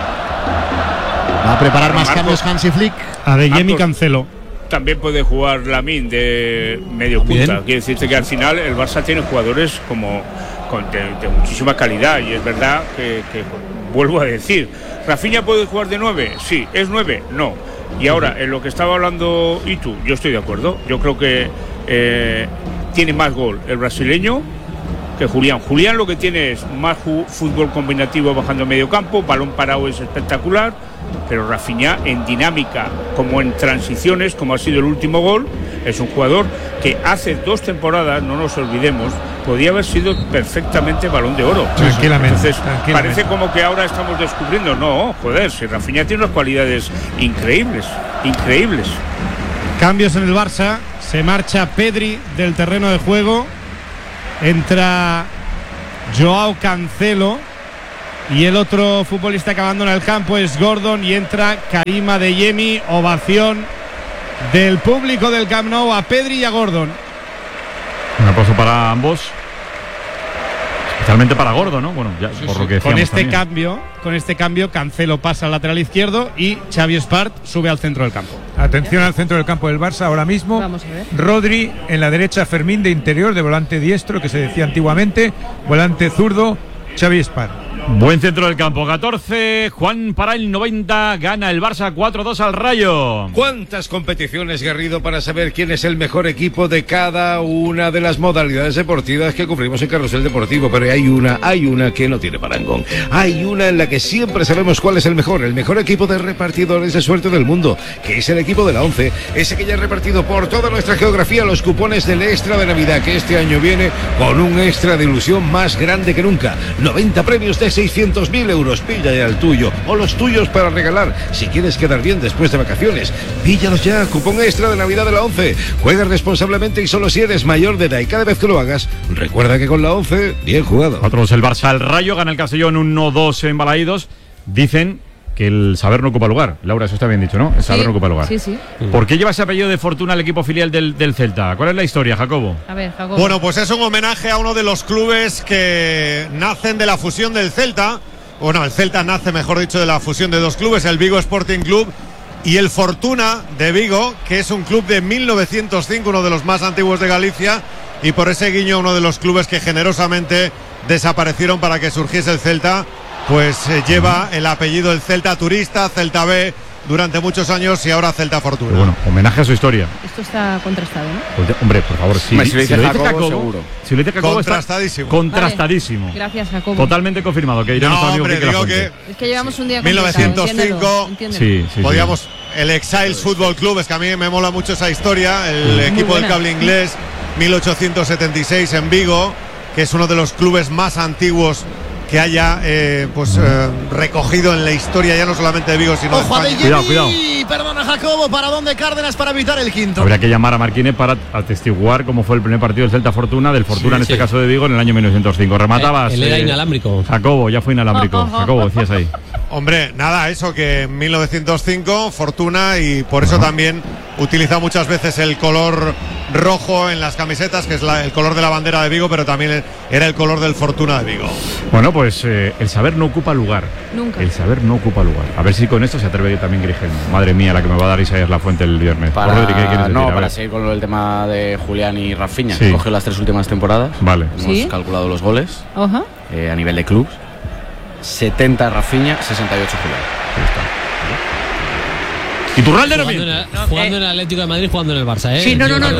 Va a preparar más cambios Hansi Flick. Adeyemi y Cancelo. También puede jugar Lamine de medio punta. Quiere decirte que al final el Barça tiene jugadores de muchísima calidad, y es verdad que vuelvo a decir, ¿Rafinha puede jugar de 9? Sí. ¿Es 9? No. Y ahora, en lo que estaba hablando Itu, yo estoy de acuerdo. Yo creo que tiene más gol el brasileño que Julián. Julián lo que tiene es más fútbol combinativo bajando medio campo, balón parado es espectacular, pero Rafinha en dinámica, como en transiciones, como ha sido el último gol, es un jugador que hace 2 temporadas, no nos olvidemos, podía haber sido perfectamente Balón de Oro. Tranquilamente. Entonces, parece como que ahora estamos descubriendo. No, joder, si Rafinha tiene unas cualidades increíbles. Cambios en el Barça. Se marcha Pedri del terreno de juego. Entra Joao Cancelo. Y el otro futbolista que abandona el campo es Gordon. Y entra Karim Adeyemi. Ovación del público del Camp Nou a Pedri y a Gordon. Un aplauso para ambos. Especialmente para Gordon, ¿no? Bueno, ya por lo que con este también. Con este cambio, Cancelo pasa al lateral izquierdo y Xavi Espart sube al centro del campo. Atención al centro del campo del Barça ahora mismo. Vamos a ver. Rodri en la derecha, Fermín de interior, de volante diestro, que se decía antiguamente, volante zurdo, Xavi Espart. Buen centro del campo, 14, Juan para el 90, gana el Barça 4-2 al Rayo. ¿Cuántas competiciones, Garrido, para saber quién es el mejor equipo de cada una de las modalidades deportivas que cubrimos en Carrusel Deportivo? Pero hay una que no tiene parangón. Hay una en la que siempre sabemos cuál es el mejor equipo de repartidores de suerte del mundo, que es el equipo de la 11, ese que ya ha repartido por toda nuestra geografía los cupones del extra de Navidad, que este año viene con un extra de ilusión más grande que nunca. 90 premios de 600.000 euros, pilla ya el tuyo o los tuyos para regalar. Si quieres quedar bien después de vacaciones, píllalos ya, cupón extra de Navidad de la 11. Juega responsablemente y solo si eres mayor de edad, y cada vez que lo hagas, recuerda que con la 11, bien jugado. 4-2 el Barça al Rayo, gana el Castellón 1-2 en Balaídos. Dicen que el saber no ocupa lugar. Laura, eso está bien dicho, ¿no? El saber no ocupa lugar. Sí, sí. ¿Por qué lleva ese apellido de Fortuna el equipo filial del Celta? ¿Cuál es la historia, Jacobo? A ver, Jacobo. Bueno, pues es un homenaje a uno de los clubes que nacen de la fusión del Celta. Bueno, el Celta nace, mejor dicho, de la fusión de 2 clubes, el Vigo Sporting Club y el Fortuna de Vigo, que es un club de 1905, uno de los más antiguos de Galicia, y por ese guiño uno de los clubes que generosamente desaparecieron para que surgiese el Celta, pues lleva el apellido del Celta Turista, Celta B durante muchos años y ahora Celta Fortuna. Pero bueno, homenaje a su historia. Esto está contrastado, ¿no? Pues, hombre, por favor, sí. Si lo dice Jacobo, seguro. Si lo dice Jacobo, contrastadísimo. Contrastadísimo. Vale. Gracias, Jacobo. Totalmente confirmado. Que dirá nuestro amigo hombre, Quique digo Lafuente. Es que llevamos un día 1905. Entiéndelo. Sí. Podíamos, el Exiles Football Club, es que a mí me mola mucho esa historia, el equipo del cable inglés, 1876 en Vigo, que es uno de los clubes más antiguos que haya recogido en la historia, ya no solamente de Vigo, sino Ojo de España. Cuidado. Perdona, Jacobo, ¿para dónde Cárdenas para evitar el quinto? Habría que llamar a Marquínez para atestiguar cómo fue el primer partido del Celta Fortuna, del Fortuna en este caso de Vigo, en el año 1905. Rematabas. Él era inalámbrico. Jacobo, ya fue inalámbrico. Jacobo, decías ahí. Hombre, nada, eso que en 1905, Fortuna, y por eso también utiliza muchas veces el color rojo en las camisetas, que es el color de la bandera de Vigo, pero también era el color del Fortuna de Vigo. Bueno, pues el saber no ocupa lugar. Nunca. El saber no ocupa lugar. A ver si con esto se atreve también Grigelmo. Madre mía, la que me va a dar Isaías Lafuente el viernes. Rodri, ¿qué quieres decir? Para seguir con el tema de Julián y Rafinha, Sí. cogió las 3 últimas temporadas. Vale. Hemos calculado los goles Ajá. a nivel de clubs. 70 Rafinha, 68 Julián. ¿Y Turralde no Jugando en el Atlético de Madrid, jugando en el Barça, ¿eh? Sí, no, espera,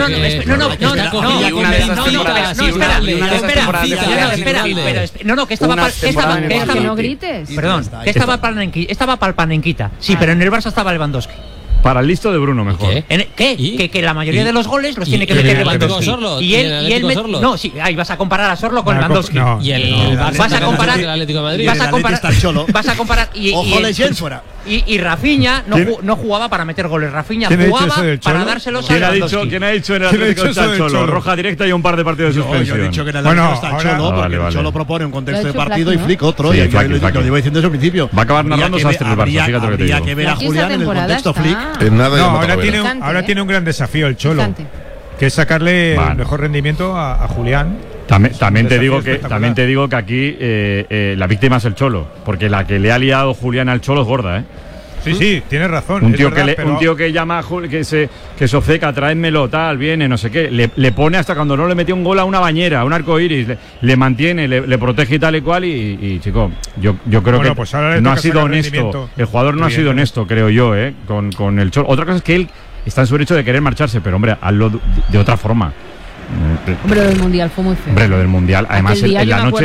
que no grites. Perdón, que estaba para el Panenquita. Sí, pero en el Barça estaba Lewandowski. Para el listo de Bruno, mejor. Que la mayoría de los goles los tiene que meter Lewandowski. Y él no, sí, ahí vas a comparar a Sorlo con Lewandowski. Y el vas a comparar el Atlético de Madrid. vas a comparar y Rafinha no jugaba para meter goles. Rafinha jugaba para dárselos a Lewandowski. ¿Quién ha dicho en el Atlético está el Cholo? Roja directa y un par de partidos de suspensión. Yo he dicho que en el Atlético está el Cholo, porque el Cholo propone un contexto de partido y Flick otro. Lo llevo diciendo desde el principio. Va a acabar narrando Sastre el Barça, fíjate lo que te digo. Habría que ver a Julián en el contexto Flick. En nada No, ya ahora tiene un gran desafío el Cholo, Picante. que es sacarle el mejor rendimiento a Julián. También te digo que aquí la víctima es el Cholo, porque la que le ha liado Julián al Cholo es gorda, ¿eh? Sí, tienes razón. Un tío que llama que se obceca, tráemelo, tal, viene, no sé qué. Le pone hasta cuando no le metió un gol a una bañera, a un arco iris, le mantiene, le protege y tal y cual. Y chico, yo creo que pues ahora no ha sido honesto. El jugador no ha sido honesto, creo yo, con el Cholo. Otra cosa es que él está en su derecho de querer marcharse, pero hombre, hazlo de otra forma. Hombre, lo del Mundial fue muy feo. Hombre, lo del Mundial, además en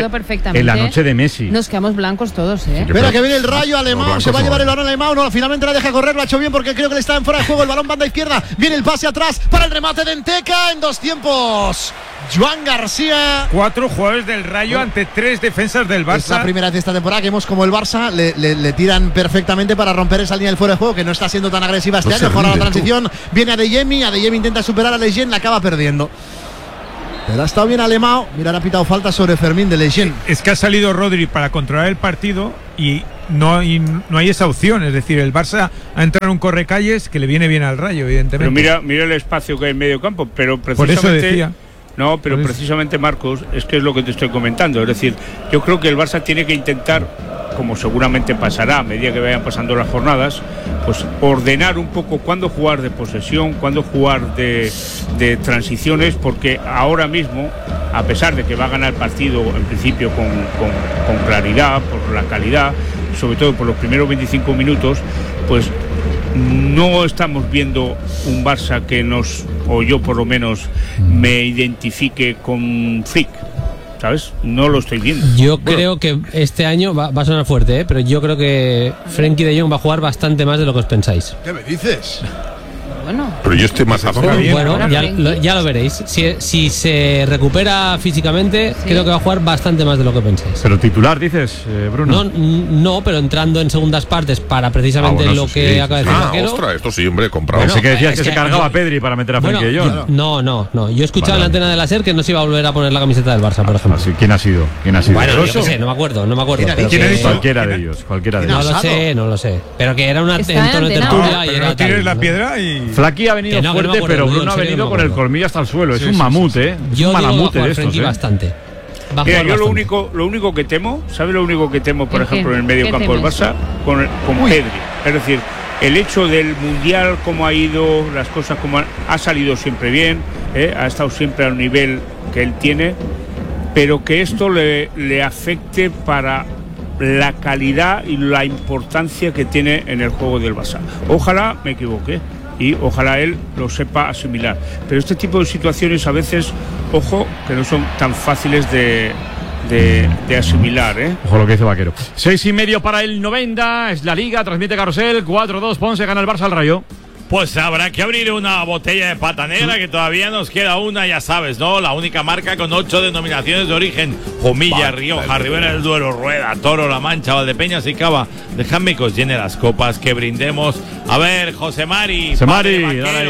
la noche de Messi. Nos quedamos blancos todos, ¿eh? Espera que viene el Rayo alemán, se va a llevar el balón alemán, no, finalmente la deja correr, lo ha hecho bien porque creo que le está en fuera de juego, el balón banda izquierda, viene el pase atrás para el remate de Enteca en 2 tiempos. Joan García. 4 jugadores del Rayo ante 3 defensas del Barça. Es la primera vez de esta temporada que vemos como el Barça le tiran perfectamente para romper esa línea del fuera de juego, que no está siendo tan agresiva este año. Ahora la transición, viene Adeyemi intenta superar a Lejeune, la acaba perdiendo. Pero ha estado bien Alemão. Mira, ha pitado falta sobre Fermín de Lejeune. Es que ha salido Rodri para controlar el partido y no hay esa opción. Es decir, el Barça ha entrado en un correcalles que le viene bien al Rayo, evidentemente. Pero mira el espacio que hay en medio campo. Pero precisamente, por eso decía. No, pero precisamente, Marcos, es que es lo que te estoy comentando. Es decir, yo creo que el Barça tiene que intentar, como seguramente pasará a medida que vayan pasando las jornadas, pues ordenar un poco cuándo jugar de posesión, cuándo jugar de transiciones, porque ahora mismo, a pesar de que va a ganar el partido en principio con claridad, por la calidad, sobre todo por los primeros 25 minutos, pues no estamos viendo un Barça que o yo por lo menos, me identifique con Flick. ¿Sabes? No lo estoy viendo. Yo creo que este año va a sonar fuerte, pero yo creo que Frenkie de Jong va a jugar bastante más de lo que os pensáis. ¿Qué me dices? Bueno. Pero yo estoy más a favor. Bueno, ya lo veréis. Si se recupera físicamente, creo que va a jugar bastante más de lo que pensáis. Pero titular, dices, Bruno. No, pero entrando en segundas partes para precisamente lo que acaba de decir Vaquero. Ostras, esto sí, hombre, comprado. Pensé que decías que se cargaba a Pedri para meter a Frenkie de Jong. No. Yo he escuchado en la antena de la SER que no se iba a volver a poner la camiseta del Barça, por ejemplo. ¿Quién ha sido? Bueno, yo qué sé, no me acuerdo. ¿Quién ha dicho? Cualquiera de ellos. No lo sé. Pero que era en tono de tertulia y era tienes la piedra y... Flaqui ha venido fuerte, pero Bruno ha venido con el colmillo hasta el suelo. Es un mamut, ¿eh? Yo un malamute de estos, bastante. Mira, yo lo único que temo, ¿sabes lo único que temo, por ejemplo, en el medio campo del Barça? Con Pedri. Es decir, el hecho del Mundial, cómo ha ido, las cosas como ha salido siempre bien, ha estado siempre al nivel que él tiene, pero que esto le afecte para la calidad y la importancia que tiene en el juego del Barça. Ojalá me equivoque y ojalá él lo sepa asimilar. Pero este tipo de situaciones a veces, ojo, que no son tan fáciles de asimilar, ¿eh? Ojo lo que dice Vaquero. 6:30 para el 90, es la Liga, transmite Carrusel, 4-2, Ponce gana el Barça al Rayo. Pues habrá que abrir una botella de pata negra, que todavía nos queda una, ya sabes, ¿no? La única marca con 8 denominaciones de origen: Jumilla, Rioja, Ribera del Duero, Rueda, Toro, La Mancha, Valdepeñas y Cava. Dejadme que os llene las copas, que brindemos. A ver, José Mari, dale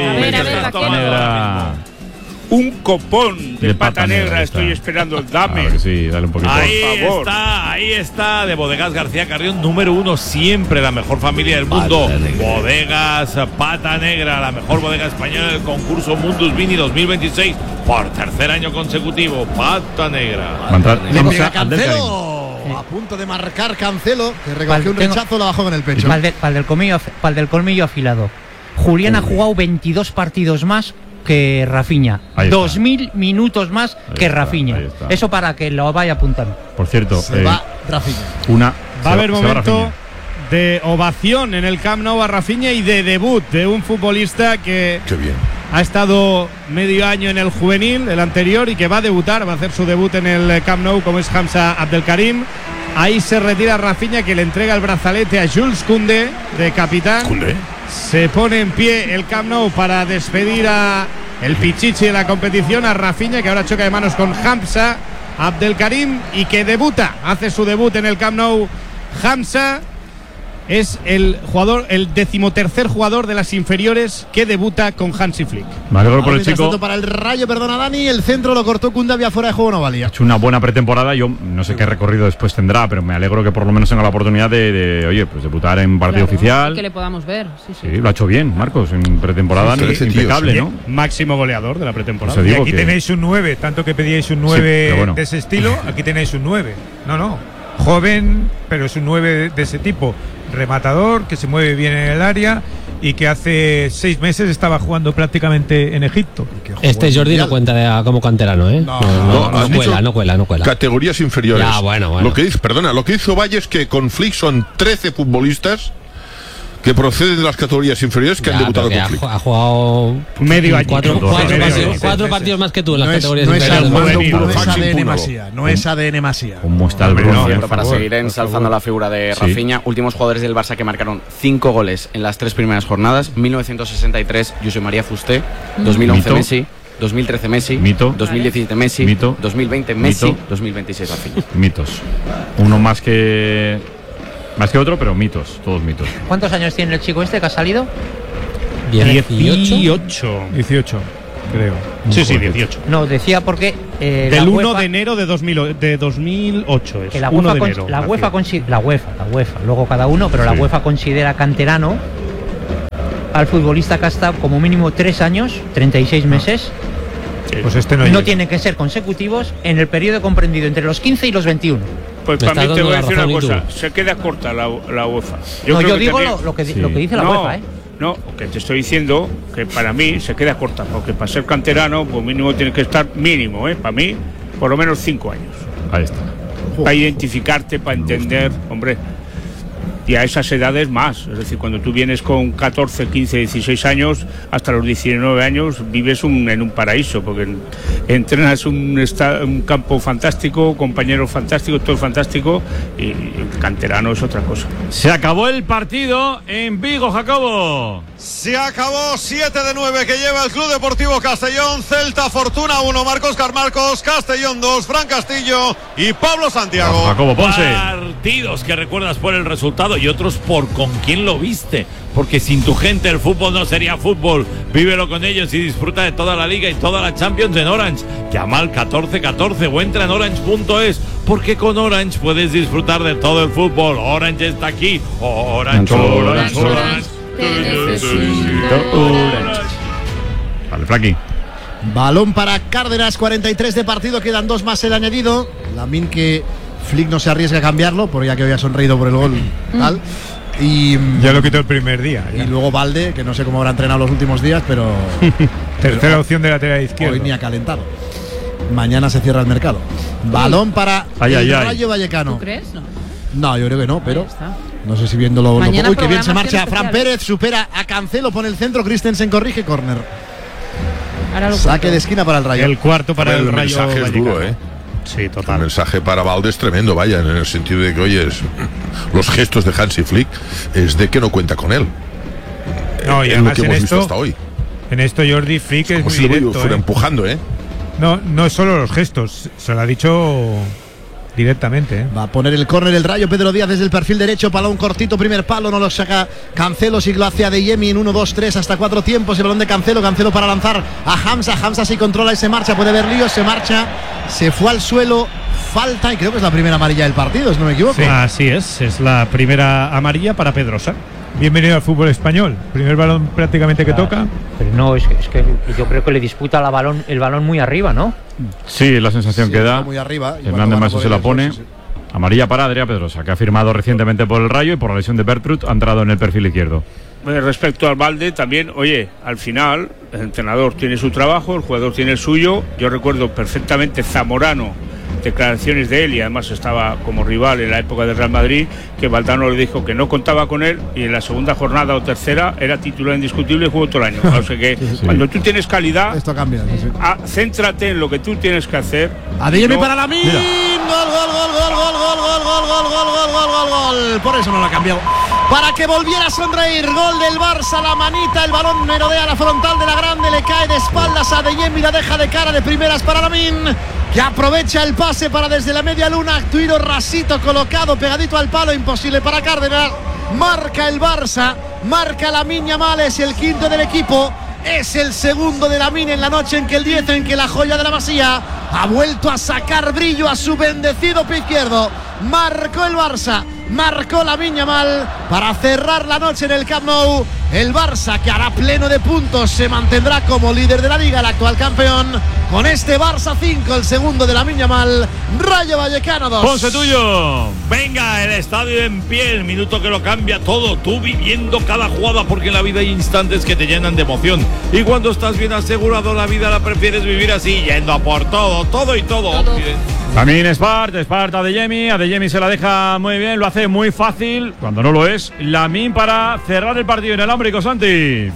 ahí. Un copón de pata negra estoy esperando. Dame. Sí, dale un poquito. Ahí está, de Bodegas García Carrión, número 1, siempre la mejor familia del mundo. Bodegas Pata Negra, la mejor bodega española del concurso Mundus Vini 2026, por tercer año consecutivo. Pata Negra. A punto de marcar Cancelo, que recogió un rechazo, lo bajó con el pecho. Para el del colmillo afilado. Julián ha jugado 22 partidos más que Rafinha, 2000 minutos más que Rafinha. Eso para que lo vaya apuntando. Por cierto, va Rafinha. Va a haber momento de ovación en el Camp Nou a Rafinha y de debut de un futbolista que ha estado medio año en el juvenil, el anterior, y que va a debutar, va a hacer su debut en el Camp Nou, como es Hamza Abdelkarim. Ahí se retira Rafinha, que le entrega el brazalete a Jules Koundé, de capitán. Se pone en pie el Camp Nou para despedir a el pichichi de la competición, a Rafinha, que ahora choca de manos con Hamza Abdelkarim y que debuta, hace su debut en el Camp Nou Hamza. es el 13º jugador de las inferiores que debuta con Hansi Flick. Me alegro por el chico. Para el Rayo, perdona Dani, el centro lo cortó Kundavia, fuera de juego no valía. Ha hecho una buena pretemporada. Yo no sé qué recorrido después tendrá, pero me alegro que por lo menos tenga la oportunidad de debutar en partido oficial. Que le podamos ver. Sí, lo ha hecho bien, Marcos, en pretemporada impecable, ¿no? Máximo goleador de la pretemporada. Y aquí tenéis un 9, tanto que pedíais un 9 de ese estilo, aquí tenéis un 9. No. Joven, pero es un 9 de ese tipo. Rematador, que se mueve bien en el área y que hace 6 meses estaba jugando prácticamente en Egipto. Este Jordi no cuenta como canterano, ¿eh? No cuela. Categorías inferiores. Ya, bueno. Lo que hizo Valle es que con Flick son 13 futbolistas que proceden de las categorías inferiores que han debutado con Flick. Ha jugado medio año. Cuatro partidos más que tú en las categorías inferiores. No es ADN Masía. ¿Cómo está el Bruno? Para seguir ensalzando la figura de Rafinha, últimos jugadores del Barça que marcaron 5 goles en las 3 primeras jornadas: 1963, José María Fusté; 2011, Messi; 2013, Messi; 2017, Messi; 2020, Messi; 2026, Rafinha. Mitos. Uno más que otro, pero mitos, todos mitos. ¿Cuántos años tiene el chico este que ha salido? 18, creo. Sí, 18. No, decía porque del 1 de enero de 2008 es. Que la UEFA, luego cada uno, pero la UEFA considera canterano al futbolista que ha estado como mínimo 3 años, 36 meses. Pues este no tienen que ser consecutivos en el periodo comprendido entre los 15 y los 21. Pues para mí te voy a decir una cosa, se queda corta la UEFA. Yo digo lo que dice la UEFA, ¿eh? No, que te estoy diciendo que para mí se queda corta, porque para ser canterano, pues mínimo tiene que estar para mí, por lo menos 5 años. Ahí está. Para identificarte, para entender, hombre. Y a esas edades más, es decir, cuando tú vienes con 14, 15, 16 años, hasta los 19 años vives en un paraíso, porque entrenas un campo fantástico, compañeros fantásticos, todo fantástico, y el canterano es otra cosa. Se acabó el partido en Vigo, Jacobo. Se acabó 7-9 que lleva el Club Deportivo Castellón. Celta Fortuna 1, Marcos Carmarcos, Castellón 2, Fran Castillo y Pablo Santiago. Jacobo Ponce. Partidos que recuerdas por el resultado y otros por con quién lo viste, porque sin tu gente el fútbol no sería fútbol. Vívelo con ellos y disfruta de toda la Liga y toda la Champions en Orange. Llama al 1414 o entra en orange.es, porque con Orange puedes disfrutar de todo el fútbol. Orange está aquí. Orange. Vale, Flaqui. Balón para Cárdenas, 43 de partido, quedan 2 más el añadido. Lamine, que Flick no se arriesga a cambiarlo, porque ya que había sonreído por el gol, tal. Y ya lo quitó el primer día. Y luego Valde, que no sé cómo habrá entrenado los últimos días, pero tercera opción de lateral izquierdo. Hoy ni ha calentado. Mañana se cierra el mercado. Balón para el Rayo Vallecano. ¿Tú crees? No, yo creo que no, pero no sé si viéndolo. Uy, que bien se marcha. Especial. Fran Pérez supera a Cancelo, pone el centro. Christensen corrige, córner. Saque de esquina para el Rayo. El cuarto para el Rayo. El mensaje es duro, ¿eh? Sí, total. El mensaje para Valde es tremendo, vaya, en el sentido de que, oye, los gestos de Hansi Flick es de que no cuenta con él. No, y es además lo que hemos visto hasta hoy. En esto Jordi Flick es como muy si directo, lo fuera empujando, ¿eh? No es solo los gestos, se lo ha dicho directamente, ¿eh? Va a poner el córner el Rayo. Pedro Díaz desde el perfil derecho, balón cortito, primer palo, no lo saca Cancelo, sí lo hace a Adeyemi en 1, 2, 3 hasta 4 tiempos. El balón de Cancelo para lanzar a Hamza sí controla y se marcha, puede ver lío, se marcha, se fue al suelo, falta, y creo que es la primera amarilla del partido, si no me equivoco. Sí. Así es la primera amarilla para Pedrosa. Bienvenido al fútbol español. Primer balón prácticamente que toca. Pero no, es que yo creo que le disputa el balón muy arriba, ¿no? Sí, es la sensación que da. Muy arriba. Hernández Maso se la pone. Amarilla para Adrià Pedrosa, que ha firmado recientemente por el Rayo y por la lesión de Bertrud ha entrado en el perfil izquierdo. Respecto al Valde, también, oye, al final el entrenador tiene su trabajo, el jugador tiene el suyo. Yo recuerdo perfectamente Zamorano, declaraciones de él, y además estaba como rival en la época del Real Madrid, que Valdano le dijo que no contaba con él, y en la segunda jornada o tercera era titular indiscutible y jugó todo el año. O sea que cuando tú tienes calidad, esto cambia. Céntrate en lo que tú tienes que hacer. Adeyemi para Lamine. Gol. Por eso no lo ha cambiado. Para que volviera a sonreír. Gol del Barça, la manita, el balón merodea la frontal de la grande, le cae de espaldas a Adeyemi, la deja de cara de primeras para Lamine, que aprovecha el pase para desde la media luna, Tuiro rasito colocado pegadito al palo, imposible para Cárdenas. Marca el Barça, marca Lamine Yamal, es el quinto del equipo. Es el segundo de Lamine en la noche en que el 10, en que la joya de la Masía ha vuelto a sacar brillo a su bendecido pie izquierdo. Marcó el Barça, marcó Lamine Yamal para cerrar la noche en el Camp Nou. El Barça, que hará pleno de puntos, se mantendrá como líder de la Liga, el actual campeón. Con este Barça 5, el segundo de Lamine Yamal, Rayo Vallecano 2. Ponce, tuyo. Venga, el estadio en pie, el minuto que lo cambia todo. Tú viviendo cada jugada, porque en la vida hay instantes que te llenan de emoción. Y cuando estás bien asegurado, la vida la prefieres vivir así, yendo a por todo y todo. También Esparta de Adeyemi. Adeyemi se la deja muy bien, lo hace muy fácil, cuando no lo es. Lamine para cerrar el partido en el Ámbrico, Santi.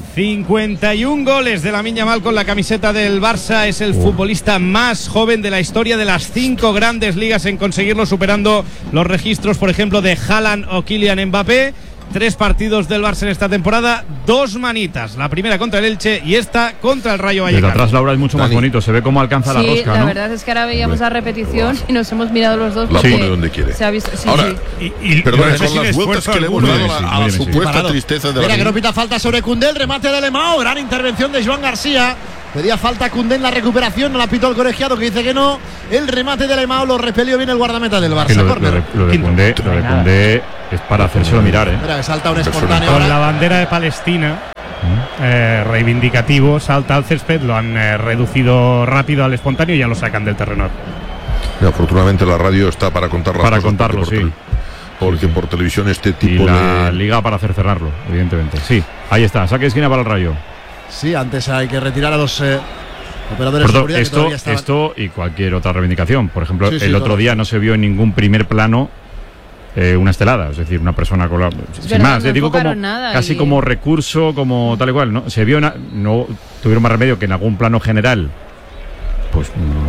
51 goles de Lamine Yamal con la camiseta del Barça. Es el futbolista más joven de la historia de las 5 grandes ligas en conseguirlo, superando los registros, por ejemplo, de Haaland o Kylian Mbappé. 3 partidos del Barça en esta temporada, 2 manitas, la primera contra el Elche y esta contra el Rayo Vallecano. Desde atrás, Laura, es mucho más bonito, se ve cómo alcanza la rosca, la ¿no? verdad es que ahora veíamos la repetición y nos hemos mirado los dos. La pone donde quiere. Se ha visto, ahora, perdón, con las vueltas que le hemos dado a la supuesta tristeza de la Mira que no pita falta sobre Koundé, el remate de Alemão, gran intervención de Joan García. Pedía falta Koundé en la recuperación, no la pitó el colegiado, que dice que no. El remate de Alemão lo repelió bien el guardameta del Barça. Lo de Koundé es para hacérselo mirar, Mira que salta un espontáneo. Con la bandera de Palestina, reivindicativo, salta al césped, lo han reducido rápido al espontáneo y ya lo sacan del terreno. Y afortunadamente la radio está para contar las cosas, contarlo, sí. Porque por televisión este tipo y la de... liga para hacer cerrarlo, evidentemente. Sí, ahí está, saque de esquina para el Rayo. Sí, antes hay que retirar a los operadores de seguridad que todavía estaban. Esto y cualquier otra reivindicación. Por ejemplo, Sí, el otro día no se vio en ningún primer plano una estelada, es decir, una persona con la... Sin más, no digo como nada casi como recurso, como tal y cual, ¿no? Se vio, no tuvieron más remedio que en algún plano general, pues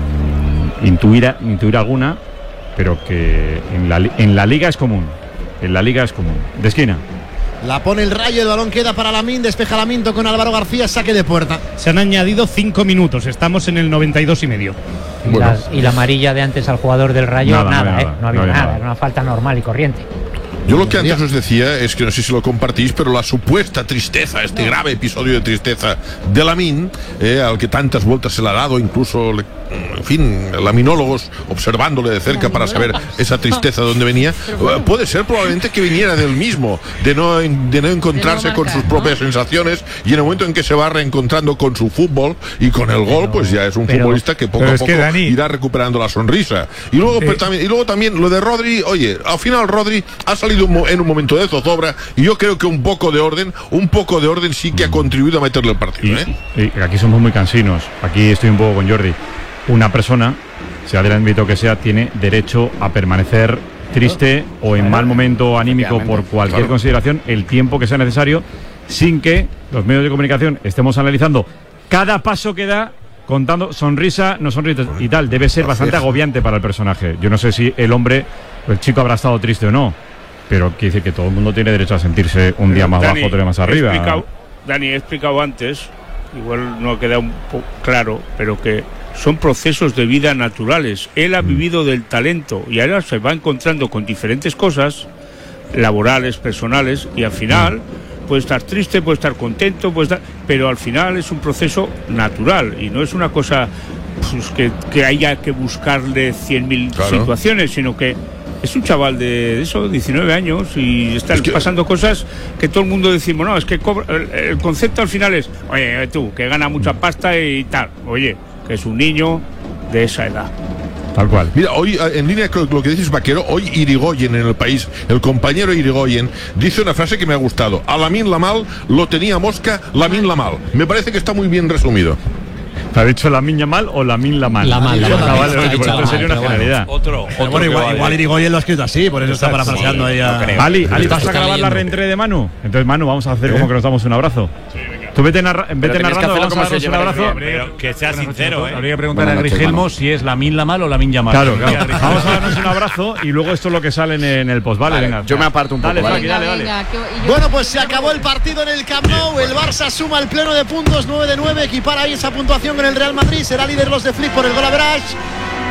intuir alguna, pero que en la liga es común. En la liga es común. De esquina. La pone el Rayo, el balón queda para Lamine, despeja Lamine con Álvaro García, saque de puerta. Se han añadido 5 minutos, estamos en el 92,5. Y la amarilla de antes al jugador del Rayo, nada, no había nada, era una falta normal y corriente. Yo lo que antes os decía es que no sé si lo compartís, pero la supuesta tristeza, este grave episodio de tristeza de Lamine, al que tantas vueltas se le ha dado, incluso, en fin, laminólogos observándole de cerca para saber esa tristeza de dónde venía, puede ser probablemente que viniera del mismo, de no encontrarse con sus propias sensaciones, y en el momento en que se va reencontrando con su fútbol y con el gol, pues ya es un futbolista que poco a poco irá recuperando la sonrisa. Y luego también lo de Rodri, oye, al final Rodri ha salido en un momento de zozobra, y yo creo que un poco de orden sí que ha contribuido a meterle el partido. Y aquí somos muy cansinos, aquí estoy un poco con Jordi. Una persona, sea del ámbito que sea, tiene derecho a permanecer triste o en mal momento anímico por cualquier consideración el tiempo que sea necesario, sin que los medios de comunicación estemos analizando cada paso que da, contando sonrisa, no sonrisa y tal. Debe ser bastante agobiante para el personaje. Yo no sé si el chico habrá estado triste o no, pero quiere decir que todo el mundo tiene derecho a sentirse un día más bajo, otro día más arriba. Dani, he explicado antes, igual no ha quedado un poco claro, pero que son procesos de vida naturales. Él ha vivido del talento y ahora se va encontrando con diferentes cosas laborales, personales, y al final puede estar triste, puede estar contento, pero al final es un proceso natural y no es una cosa pues, que haya que buscarle 100.000 situaciones, sino que es un chaval de 19 años y están pasando cosas que todo el mundo decimos, no, es que el concepto al final es, oye, tú, que gana mucha pasta y tal, oye, que es un niño de esa edad. Tal cual. Mira, hoy, en línea con lo que dices, Vaquero, hoy Irigoyen en El País, el compañero Irigoyen, dice una frase que me ha gustado: a Lamine Yamal lo tenía mosca, Lamine Yamal. Me parece que está muy bien resumido. ¿Te ha dicho Lamine Yamal o Lamine Yamal? Vale, por esto sería una generalidad. Bueno, igual Irigoyen lo ha escrito así, por eso está parafraseando ella. Ali, ¿vas a grabar la reentré de Manu? Entonces, Manu, vamos a hacer como que nos damos un abrazo. Tú vete narrando, vamos a darnos un abrazo. Pero que sea sincero, Habría que preguntar a Grigelmo si es Lamine Yamal o Lamine Yamal. Claro. Vamos a darnos un abrazo y luego esto es lo que sale en el post. Vale, venga. Yo me aparto un poco. Dale. Bueno, pues se acabó el partido en el Camp Nou. El Barça suma el pleno de puntos, 9 de 9. Equipara ahí esa puntuación con el Real Madrid. Será líder los de Flick por el gol average.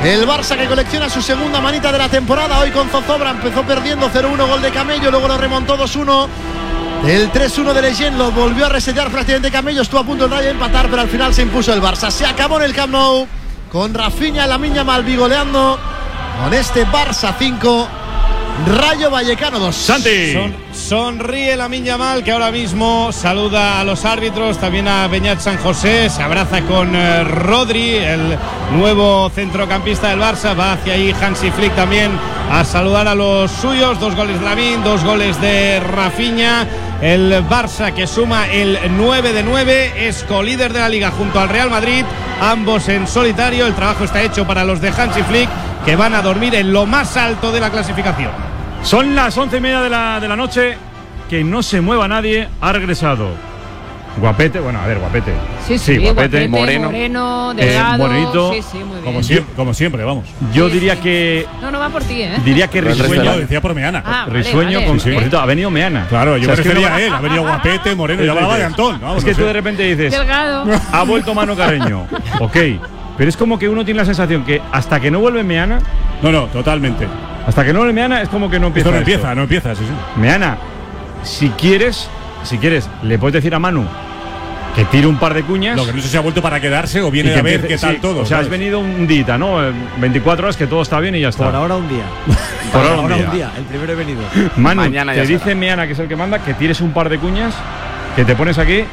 El Barça que colecciona su segunda manita de la temporada. Hoy con zozobra, empezó perdiendo 0-1, gol de Camello, luego lo remontó 2-1. El 3-1 de Leyen lo volvió a resetear prácticamente Camello. Estuvo a punto el Rayo de empatar, pero al final se impuso el Barça. Se acabó en el Camp Nou con Rafinha, Lamine Yamal vigoleando con este Barça 5, Rayo Vallecano 2. Santi. Sonríe Lamine Yamal, que ahora mismo saluda a los árbitros, también a Beñat San José, se abraza con Rodri, el nuevo centrocampista del Barça. Va hacia ahí Hansi Flick también a saludar a los suyos. 2 goles de Lamine, 2 goles de Rafinha. El Barça, que suma el 9 de 9, es colíder de la Liga junto al Real Madrid, ambos en solitario. El trabajo está hecho para los de Hansi Flick, que van a dormir en lo más alto de la clasificación. Son las 11:30 de la noche. Que no se mueva nadie. Ha regresado Guapete. Bueno, a ver, Guapete. Sí, Guapete. Moreno, delgado. Morenito. Sí, muy bien. Como siempre, vamos. Yo diría que. No va por ti, ¿eh? Diría que Risueño. Decía por Meana. Risueño, vale. por cierto, ha venido Meana. Claro, yo me refería no... a él. Ha venido Guapete, Moreno, y hablaba de Antón. Vamos, es que tú de repente dices. Delgado. Ha vuelto Manu Carreño. Ok. Pero es como que uno tiene la sensación que hasta que no vuelve Meana. No, totalmente. Hasta que no vuelve Meana es como que no empieza. No empieza, sí. Meana, si quieres, le puedes decir a Manu que tire un par de cuñas. Lo que no sé si ha vuelto para quedarse o viene a ver qué tal todo. O sea, has venido un día, ¿no? 24 horas que todo está bien y ya está. Por ahora un día. Por ahora un día. El primero he venido. Manu, Mañana te dice Meana, que es el que manda, que tires un par de cuñas, que te pones aquí